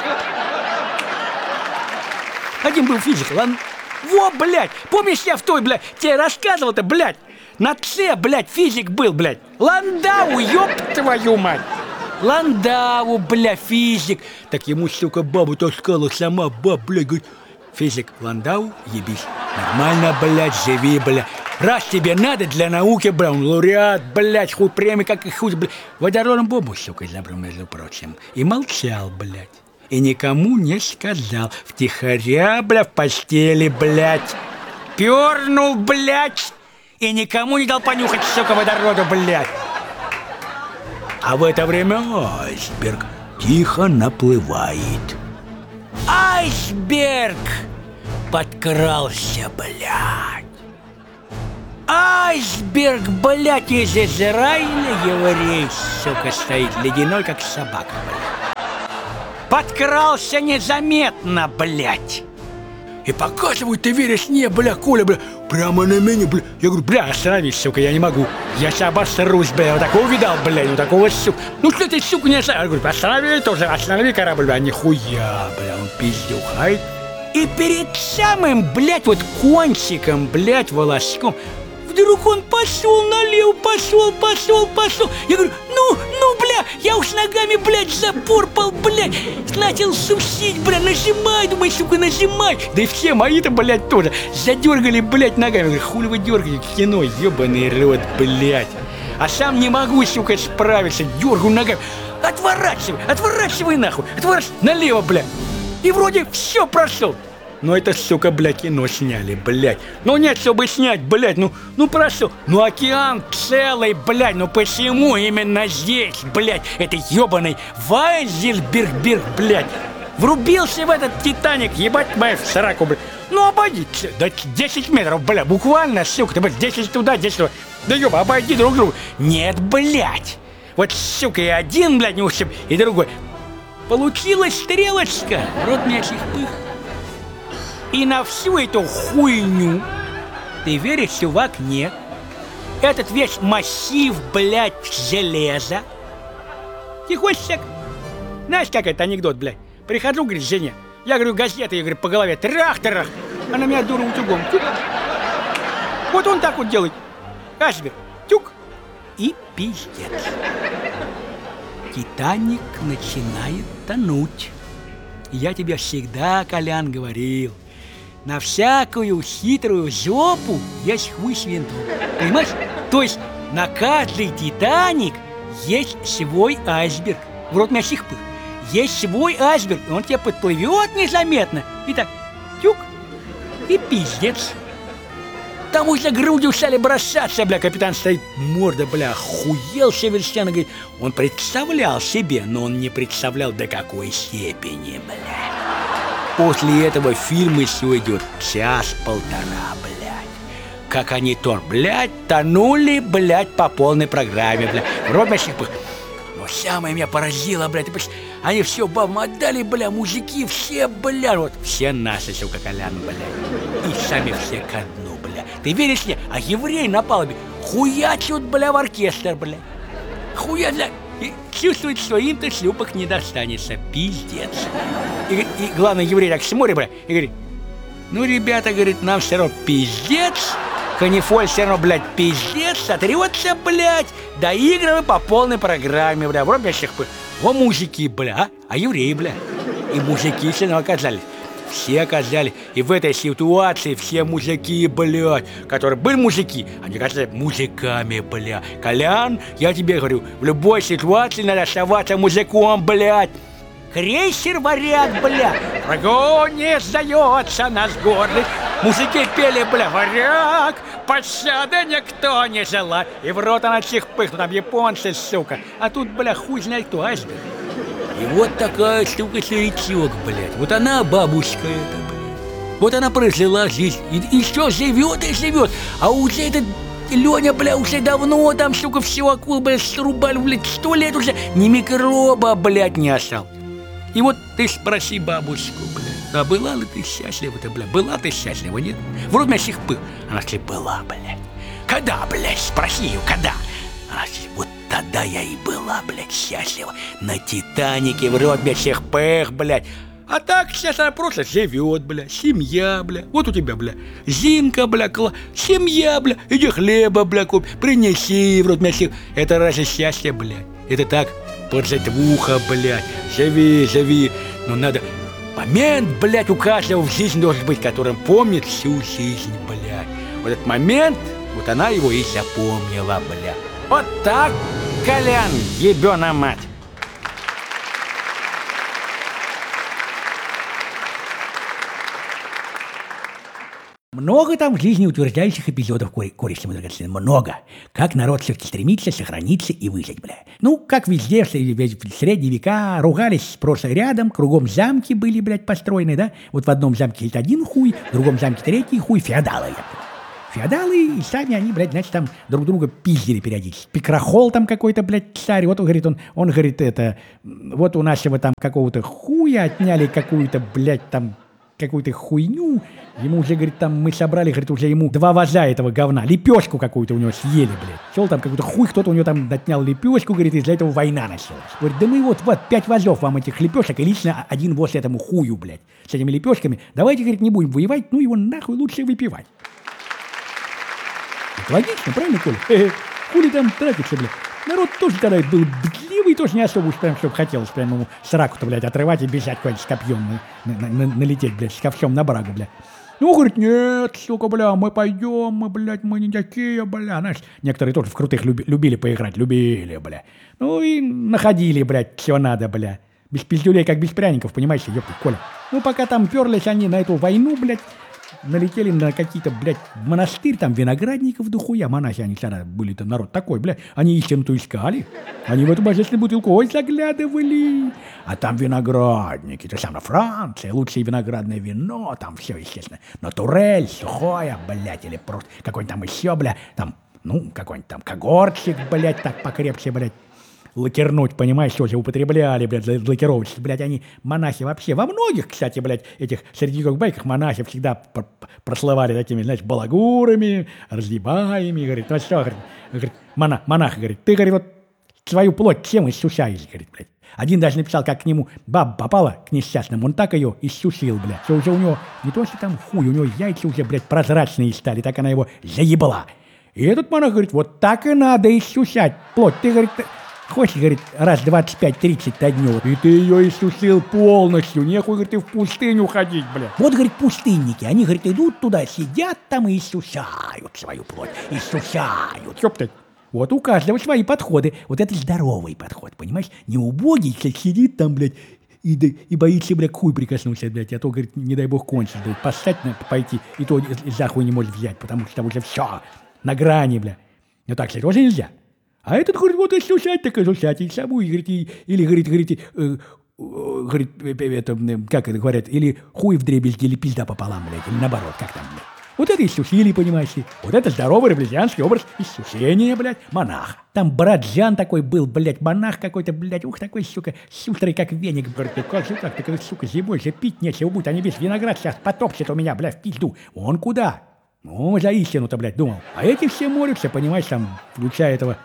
Один был физик, ладно? Во, блядь, помнишь, я в той, блядь, тебе рассказывал-то, блядь. На С, блядь, физик был, блядь. Ландау, ёб твою мать. Ландау, бля, физик. Так ему, сука, бабу таскала сама, баб, блядь, говорит, физик, Ландау, ебись. Нормально, блядь, живи, бля. Раз тебе надо для науки, бля, он лауреат, блядь, хуй премии, как и хуй, блядь. Водородом бомбу, сука, забрал, между прочим. И молчал, блядь. И никому не сказал. Втихаря, бля, в постели, блядь. Пернул, блядь. И никому не дал понюхать, сука, водороду, блядь. А в это время айсберг тихо наплывает. Айсберг подкрался, блядь. Айсберг, блядь, из Израиля, еврей, сука, стоит ледяной, как собака, блядь. Подкрался незаметно, блядь. И показывают, ты веришь? Не, бля, Коля, бля, прямо на меня, бля. Я говорю, бля, остановись, сука, я не могу. Я сейчас обосрусь, бля, я вот такого видал, бля, ну такого, сука. Ну что ты, сука, не останови? Я говорю, останови тоже, останови корабль, бля, нихуя, бля, он пиздюхает. И перед самым, блядь, вот кончиком, блядь, волоском, вдруг он пошел налево, пошел, пошел, пошел. Я говорю, ну, ну, бля, я уж ногами, блядь, запорпал, блядь. Начал сусить, бля, нажимай, думай, сука, нажимай. Да и все мои-то, блядь, тоже задергали, блядь, ногами. Я говорю, хули вы дергаете, кино, ебаный рот, блядь. А сам не могу, сука, справиться, дергаю ногами. Отворачивай, отворачивай нахуй, отворачивай, налево, бля. И вроде все прошел. Но это, сука, блядь, кино сняли, блядь. Ну нет, чтобы снять, блядь, ну, ну прошел. Ну океан целый, блядь, ну почему именно здесь, блядь, это ебаный Вайзельберг, блядь. Врубился в этот Титаник, ебать мою в сраку, блядь. Ну обойди, да десять метров, блядь, буквально, сука, ты, блядь, десять туда, десять туда. Да еба, обойди друг друга. Нет, блядь. Вот, сука, и один, блядь, не ушиб, и другой. Получилась стрелочка, рот мячих пых. И на всю эту хуйню, ты веришь, чувак, нет. Этот весь массив, блядь, железа. Тихонечко. Знаешь, как это анекдот, блядь? Прихожу, говорит, жене. Я говорю, газеты, я говорю, по голове, трах-трах. Она меня дура утюгом. Тюк. Вот он так вот делает. Айсберг. Тюк. И пиздец. Титаник начинает тонуть. Я тебе всегда, Колян, говорил. На всякую хитрую жопу есть хуй свинту. Понимаешь? То есть на каждый Титаник есть свой айсберг. В рот мясих пых. Есть свой айсберг, и он тебе подплывет незаметно. И так, тюк, и пиздец. Там уже грудью стали бросаться, бля, капитан стоит, морда, бля, охуел совершенно, говорит. Он представлял себе, но он не представлял, до какой степени, бля. После этого фильм еще идет час-полтора, блядь. Как они тон, блядь, тонули, блядь, по полной программе, блядь. Робящих пых. Но самое меня поразило, блядь, они все бабам отдали, бля, мужики, все, бля, вот, все наши, сука, Колян, бля. И сами все ко дну, бля. Ты веришь мне? А еврей на палубе хуячут, бля, в оркестр, бля. Хуя, бля. И чувствует, что им-то шлюпок не достанется. Пиздец. И, и главное, еврей так смотрит, бля, и говорит, ну, ребята, говорит, нам все равно пиздец, канифоль все равно, блядь, пиздец, сотрется, блядь, доигрывай по полной программе, бля, вроде всех, во мужики, бля, а, а евреи, бля, и мужики все равно оказались. Все оказались, и в этой ситуации все мужики, блядь, которые были мужики, они оказались мужиками, бля. Колян, я тебе говорю, в любой ситуации надо оставаться мужиком, блядь. Крейсер «Варяг», бля, врагу не сдается наш гордый. Мужики пели, бля, «Варяг», пощады никто не желает. И в рот она всех пыхнут, там японцы, сука. А тут, бля, хуй знает кто, айсберг. И вот такая, сука, старичок, блядь. Вот она, бабушка эта, блядь. Вот она прожила жизнь. И, и все, живет и живет. А уже этот Леня, бля, уже давно там, сука, все акул, блядь, срубали, блядь, сто лет уже. Ни микроба, блядь, не осталось. И вот ты спроси бабушку, блядь, а была ли ты счастлива-то, бля? Была ты счастлива, нет? Вроде меня сих пыл. Она сказала, была, блядь. Когда, блядь, спроси ее, когда? Она сказала, вот тогда я и была, блядь, счастлива. На Титанике, в рот меня всех пэх, блядь. А так сейчас она просто живет, бля, семья, бля. Вот у тебя, бля, Зинка, бля, кла... семья, бля. Иди хлеба, бля, купи, принеси, в рот меня всех. Это разве счастье, блядь? Это так, поджать в ухо, блядь. Живи, живи. Но надо... Момент, блядь, у каждого в жизни должен быть, которым помнит всю жизнь, блядь. Вот этот момент, вот она его и запомнила, блядь. Вот так, Колян, ебёна мать. Много там жизнеутверждающих эпизодов, кореш мой драгоценный, много. Как народ все-таки стремится сохраниться и выжить, бля. Ну, как везде, в средние века ругались просто рядом, кругом замки были, блядь, построены, да? Вот в одном замке сидит один хуй, в другом замке третий хуй, феодалы, я Феодалы, и сами они, блядь, значит, там друг друга пиздили периодически. Пикрохол там какой-то, блядь, царь. Вот он говорит, он, он говорит, это, вот у нашего там какого-то хуя отняли какую-то, блядь, там, какую-то хуйню. Ему уже, говорит, там мы собрали, говорит, уже ему два ваза этого говна. Лепешку какую-то у него съели, блядь. Шел там какой-то хуй, кто-то у него там отнял лепешку, говорит, из-за этого война началась. Говорит, да мы вот, вот, пять вазов вам этих лепешек, и лично один воз этому хую, блядь, с этими лепешками. Давайте, говорит, не будем воевать, ну его нахуй лучше выпивать. Логично, правильно, Коля? Э-э, хули там тратиться, блядь. Народ тоже тогда был бдливый, тоже не особо уж прям, чтобы хотелось прям ему сраку-то, блядь, отрывать и бежать куда-нибудь с копьем, на, на, на, налететь, блядь, с ковшом на брагу, блядь. Ну, говорит, нет, сука, бля, мы пойдем, мы, блядь, мы не такие, бля. Знаешь, некоторые тоже в крутых люби, любили поиграть, любили, бля. Ну и находили, блядь, все надо, бля. Без пиздюлей, как без пряников, понимаешь, ёпта, Коля. Ну, пока там перлись они на эту войну, блядь, налетели на какие-то, блядь, монастырь, там виноградников дохуя, монахи, они всегда были-то народ такой, блядь, они истину-то искали, они в эту божественную бутылку, ой, заглядывали, а там виноградники, это самое, Франция, лучшее виноградное вино, там все, естественно, натурель, сухое, блядь, или просто какой-нибудь там еще, блядь, там, ну, какой-нибудь там когортчик, блядь, так покрепче, блядь, лакернуть, понимаешь, тоже употребляли, блядь, лакировочки, блядь, они, монахи вообще, во многих, кстати, блядь, этих средневековых байках монахи всегда пр- прослывали такими, знаешь, балагурами, разъебаями, говорит, ну что, говорит, говорит монах, монах, говорит, ты, говорит, вот свою плоть чем иссушаешь, говорит, блядь. Один даже написал, как к нему баба попала, к несчастному, он так ее иссушил, блядь, что уже у него, не то что там хуй, у него яйца уже, блядь, прозрачные стали, так она его заебала. И этот монах говорит, вот так и надо иссушать плоть, ты, говорит, хочешь, говорит, раз двадцать пять тридцать на дню, и ты ее иссушил полностью, нехуй, говорит, ты в пустыню ходить, бля. Вот, говорит, пустынники, они, говорит, идут туда, сидят там и иссушают свою плоть, иссушают. Ёптать. Вот у каждого свои подходы, вот это здоровый подход, понимаешь? Не убогий, кстати, сидит там, блядь, и, и боится, блядь, хуй прикоснуться, блядь, а то, говорит, не дай бог кончить, блядь, поссать, пойти, и то за хуй не может взять, потому что там уже все на грани, бля. Ну так, кстати, тоже нельзя. А этот, говорит, вот иссушать, так иссушать, и саму, и, говорит, и, или, говорит, говорит, э, э, говорит, это, как это говорят, или хуй вдребезги, или пизда пополам, блядь, или наоборот, как там, блядь. Вот это иссушили, понимаешь, вот это здоровый реблезианский образ иссушения, блядь, монаха. Там брат Жан такой был, блядь, монах какой-то, блядь, ух, такой, сука, шустрый, как веник, блядь, как же так, ты, сука, зимой же пить нечего будет, они весь виноград сейчас потопчет у меня, блядь, в пизду. Он куда? Ну, за истину-то, блядь, думал. А эти все молятся, понимаешь, там, включая этого...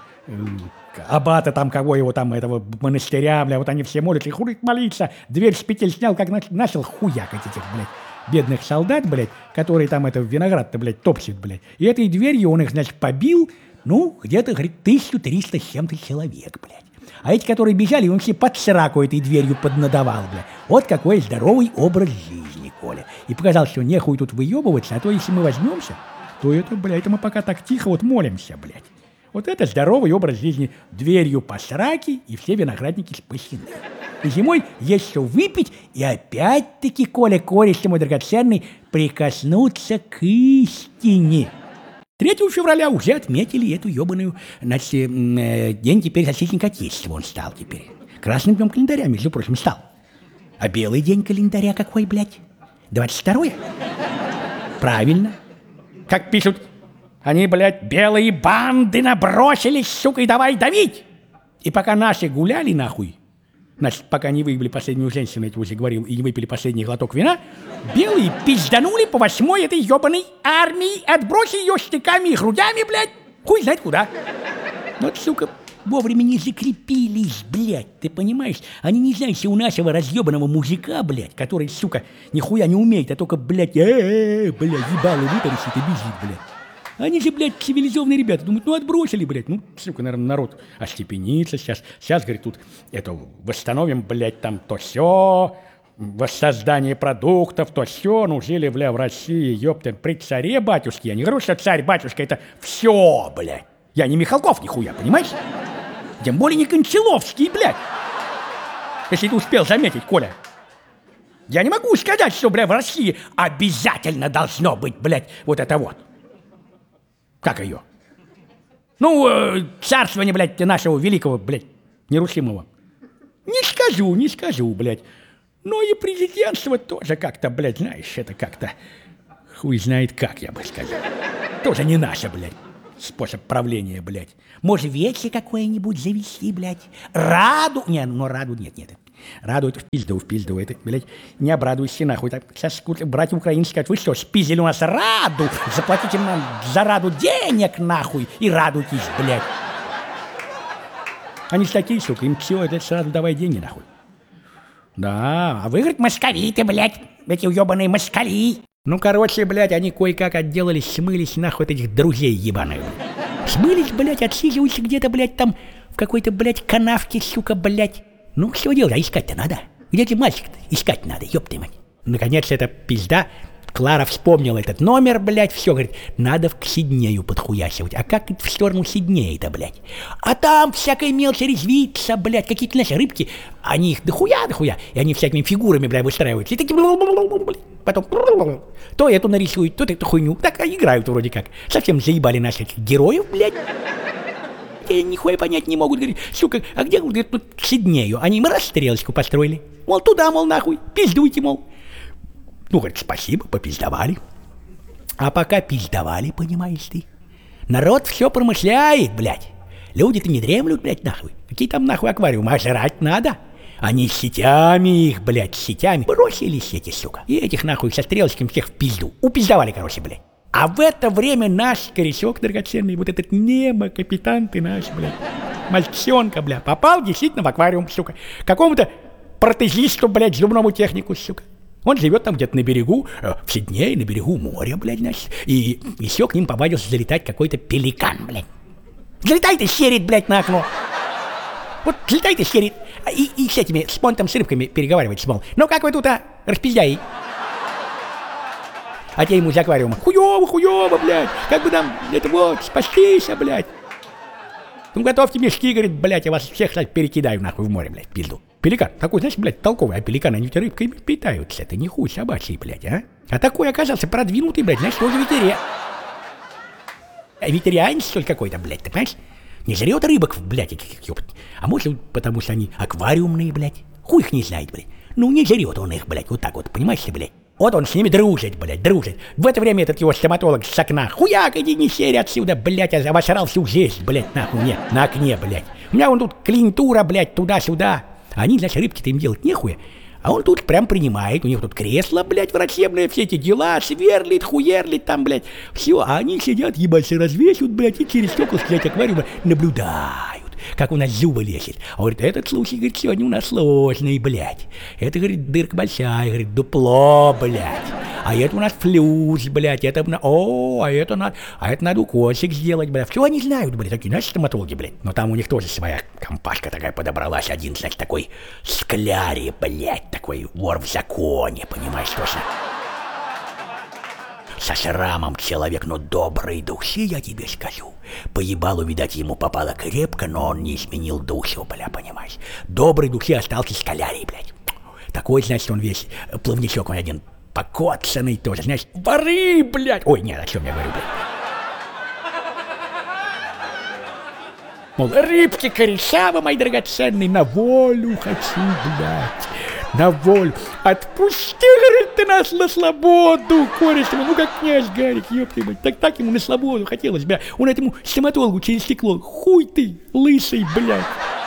аббата там, кого его там, этого монастыря, бля, вот они все молятся, и хуй молиться, дверь с петель снял, как начал, начал хуякать этих, блядь, бедных солдат, блядь, которые там это виноград-то, блядь, топчет, блядь. И этой дверью он их, значит, побил, ну, где-то, говорит, тысячу триста с чем-то человек, блядь. А эти, которые бежали, он все под сраку этой дверью поднадавал, блядь. Вот какой здоровый образ жизни, Коля. И показал, что нехуй тут выебываться, а то если мы возьмемся, то это, блядь, это мы пока так тихо вот молимся, блядь. Вот это здоровый образ жизни. Дверью по сраке, и все виноградники спасены. И зимой есть что выпить, и опять-таки, Коля, кореш мой драгоценный, прикоснуться к истине. третьего февраля уже отметили эту ебаную, значит, э, день теперь защитника Отечества он стал теперь. Красным днем календаря, между прочим, стал. А белый день календаря какой, блядь? двадцать второе? Правильно. Как пишут... Они, блядь, белые банды набросились, сука, и давай давить. И пока наши гуляли, нахуй, значит, пока не выебли последнюю женщину, я тебе уже говорил, и не выпили последний глоток вина, белые пизданули по восьмой этой ебаной армии, отбросили ее штыками и грудями, блядь, хуй знает куда. Вот, сука, вовремя не закрепились, блядь, ты понимаешь? Они не знают, что у нашего разъебанного мужика, блядь, который, сука, нихуя не умеет, а только, блядь, э-э-э, блядь, ебало вытаращит и бежит, блядь. Они же, блядь, цивилизованные ребята. Думают, ну отбросили, блядь. Ну, сука, наверное, народ остепенится сейчас. Сейчас, говорит, тут это восстановим, блядь, там то все, воссоздание продуктов, то все. Ну, жили, бля, в России, ёпта, при царе батюшке. Я не говорю, что царь-батюшка это все, блядь. Я не Михалков нихуя, понимаешь? Тем более не Кончаловский, блядь. Если ты успел заметить, Коля. Я не могу сказать, что, блядь, в России обязательно должно быть, блядь, вот это вот. Как ее? Ну, э, царствование, блядь, нашего великого, блядь, нерушимого. Не скажу, не скажу, блядь. Но и президентство тоже как-то, блядь, знаешь, это как-то... Хуй знает как, я бы сказал. Тоже не наше, блядь, способ правления, блядь. Может, вече какое-нибудь завести, блядь? Раду? Не, ну раду нет, нет. Раду это в пизду, в пизду, это, блядь, не обрадуйся нахуй. Так, сейчас братья украинцы скажут, вы что, спиздили у нас Раду? Заплатите нам за Раду денег, нахуй, и радуйтесь, блядь. Они ж такие, сука, им все, это сразу давай деньги, нахуй. Да, а вы, говорит, москали-то, блядь, эти уебаные москали. Ну, короче, блядь, они кое-как отделались, смылись, нахуй, от этих друзей ебаных. Смылись, блядь, отсиживаются где-то, блядь, там, в какой-то, блядь, канавке, сука, блядь. Ну, что делать, а искать-то надо? Где ты мальчик-то? Искать надо, ёб ты мать. Наконец, эта пизда, Клара вспомнила этот номер, блядь, все, говорит, надо к Сиднею подхуясивать. А как в сторону Сиднея-то, блядь? А там всякая мелочь резвится, блядь, какие-то наши рыбки, они их дохуя, дохуя, и они всякими фигурами, блядь, выстраиваются. И такие, потом то эту нарисуют, то эту хуйню. Так играют вроде как. Совсем заебали наших героев, блядь. И нихуя понять не могут, говорит, сука, а где, говорит, тут к Сиднею? Они им раз стрелочку построили. Мол, туда, мол, нахуй, пиздуйте, мол. Ну, говорит, спасибо, попиздовали. А пока пиздовали, понимаешь ты, народ все промышляет, блядь. Люди-то не дремлют, блядь, нахуй. Какие там, нахуй, аквариумы, а жрать надо. Они с сетями их, блядь, с сетями. Бросили сети, сука. И этих, нахуй, со стрелочками всех в пизду. Упиздовали, короче, блядь. А в это время наш корешок драгоценный, вот этот Немо, капитан ты наш, блядь, мальчонка, блядь, попал действительно в аквариум, сука, какому-то протезисту, блядь, зубному технику, сука. Он живет там где-то на берегу, э, в Сиднее, на берегу моря, блядь, значит, и еще к ним повадился залетать какой-то пеликан, блядь. Залетает и щерит, блядь, на окно. Вот залетает и щерит, и, и с этими, с понтом, с рыбками переговаривает, мол, ну как вы тут, а, распиздяи? А те ему из аквариума, хуёво, хуёво, блядь, как бы нам, это вот, спастись, блядь. Ну, готовьте мешки, говорит, блядь, я вас всех, кстати, перекидаю, нахуй, в море, блядь, пизду. Пеликан, такой, знаешь, блядь, толковый, а пеликаны, они рыбками питаются, это не хуй собачий, блядь, а? А такой оказался продвинутый, блядь, знаешь, тоже ветеринар. Ветерианец, что ли, какой-то, блядь, ты понимаешь? Не жрет рыбок, блядь, ёпт. А может, потому что они аквариумные, блядь, хуй их не знает, блядь. Ну, не жрет он их, блядь, вот так вот, понимаешь, блядь? Вот он с ними дружит, блядь, дружит. В это время этот его стоматолог с окна. Хуяк, иди не серь отсюда, блядь, я обосрал всю жизнь, блядь, нахуй мне, на окне, блядь. У меня вон тут клиентура, блядь, туда-сюда. Они, значит, рыбки-то им делать нехуя. А он тут прям принимает, у них тут кресло, блядь, врачебное, все эти дела, сверлит, хуерлит там, блядь. Все, а они сидят, ебаться развесят, блядь, и через стекла, блядь, аквариума наблюдают, как у нас зубы лезет. А говорит, этот случай, говорит, сегодня у нас сложный, блядь. Это, говорит, дырка большая, говорит, дупло, блядь. А это у нас флюс, блядь, это, о, а это надо, а это надо укольчик сделать, блядь. Все они знают, блядь, такие, знаешь, стоматологи, блядь. Но там у них тоже своя компашка такая подобралась, один, значит, такой скляри, блядь, такой вор в законе, понимаешь, точно. Со шрамом человек, но доброй души, я тебе скажу. Поебалу, видать, ему попало крепко, но он не изменил душу, бля, понимаешь. Доброй души остался скалярий, блядь. Такой, значит, он весь плавничок, он один покоцанный тоже, знаешь, воры, блядь. Ой, нет, о чем я говорю, блядь. Мол, рыбки корешавы, мои драгоценные, на волю хочу, блядь. На волю. Отпусти, говорит, ты нас на свободу, кореш ему, ну как князь Гарик, ёпты, блядь. Так так ему на свободу хотелось, бля. Он этому стоматологу через стекло, хуй ты, лысый, блядь.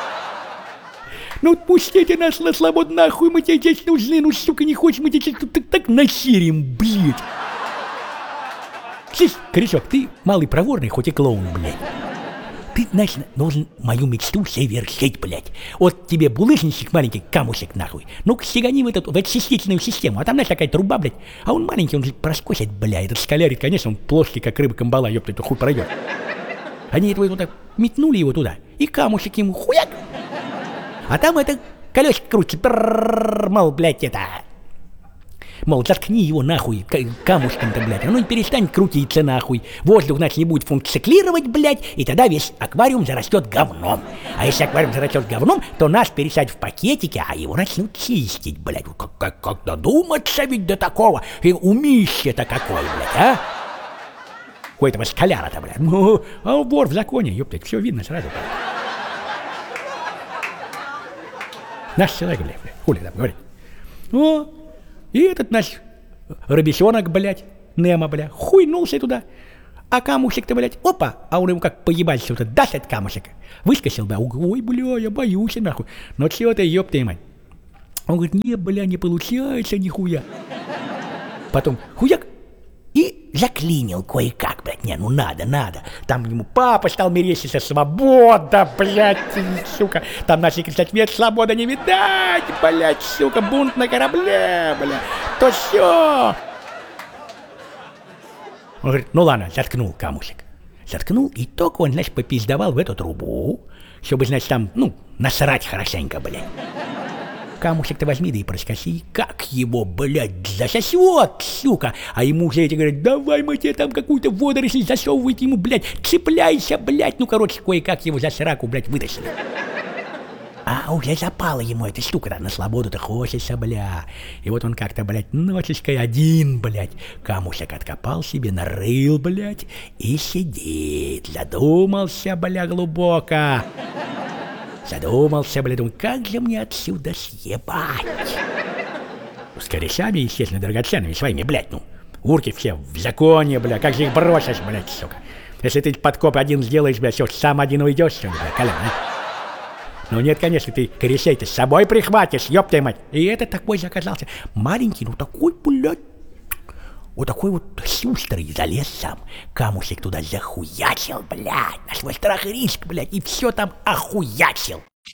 Ну отпустите нас на свободу, нахуй, мы тебе здесь нужны, ну сука, не хочешь, мы тебе здесь так, так насерим, блядь. Слышь, корешок, ты малый проворный, хоть и клоун, блядь. Ты, знаешь, должен мою мечту совершить, блядь. Вот тебе булыжничек маленький, камушек, нахуй. Ну-ка, стегани в эту, в эту системную систему. А там, знаешь, такая труба, блядь. А он маленький, он же проскочит, блядь. Этот скалярит, конечно, он плоский, как рыба камбала, ёпта, это хуй пройдет. Они этого вот так метнули его туда, и камушек ему хуяк. А там это колесико крутится, мол, блядь, это... Мол, заткни его нахуй к- камушком-то, блядь. Оно не перестанет крутиться нахуй. Воздух, значит, не будет функционировать, блядь, и тогда весь аквариум зарастет говном. А если аквариум зарастет говном, то нас пересадят в пакетики, а его начнут чистить, блядь. Как, как, как додуматься ведь до такого? И умище-то какой, блядь, а? У этого скаляра-то, блядь. Ну, а вор в законе, ёптать, все видно сразу, блядь. Наш человек, блядь, хули там говорит. О, и этот наш рыбесенок, блядь, Немо, блядь, хуйнулся туда. А камушек-то, блядь, опа, а он ему как поебать вот даст этот камушек. Выскочил, да, ой, бля, я боюсь, нахуй. Но чего ты, ёб твою мать. Он говорит, не, бля, не получается нихуя. Потом хуяк. И заклинил кое-как, блядь, не, ну надо, надо. Там ему папа стал мерещиться, свобода, блядь, сука. Там начали кричать, нет, свобода не видать, блядь, сука, бунт на корабле, блядь. То все. Он говорит, ну ладно, заткнул камушек. Заткнул, и только он, значит, попиздовал в эту трубу, чтобы, значит, там, ну, насрать хорошенько, блядь. Камушек-то возьми, да и проскоси, как его, блядь, засосет, сука. А ему уже эти говорят, давай мы тебе там какую-то водоросль засовывать ему, блядь, цепляйся, блядь. Ну, короче, кое-как его за сраку, блядь, вытащили. А уже запала ему эта штука, да, на свободу-то хочется, бля. И вот он как-то, блядь, ночечкой один, блядь, камушек откопал себе, нарыл, блядь, и сидит, задумался, бля, глубоко. Задумался, бля, думаю, как же мне отсюда съебать? С корешами, естественно, драгоценными своими, блядь, ну. Урки все в законе, бля, как же их бросишь, блядь, сука. Если ты подкоп один сделаешь, бля, все, сам один уйдешь, что ли, бля, Колян, а? Ну нет, конечно, ты корешей-то с собой прихватишь, ёб твою мать. И этот такой же оказался маленький, ну такой, блядь, вот такой вот шустрый, залез сам, камушек туда захуячил, блядь, на свой страх и риск, блядь, и все там охуячил.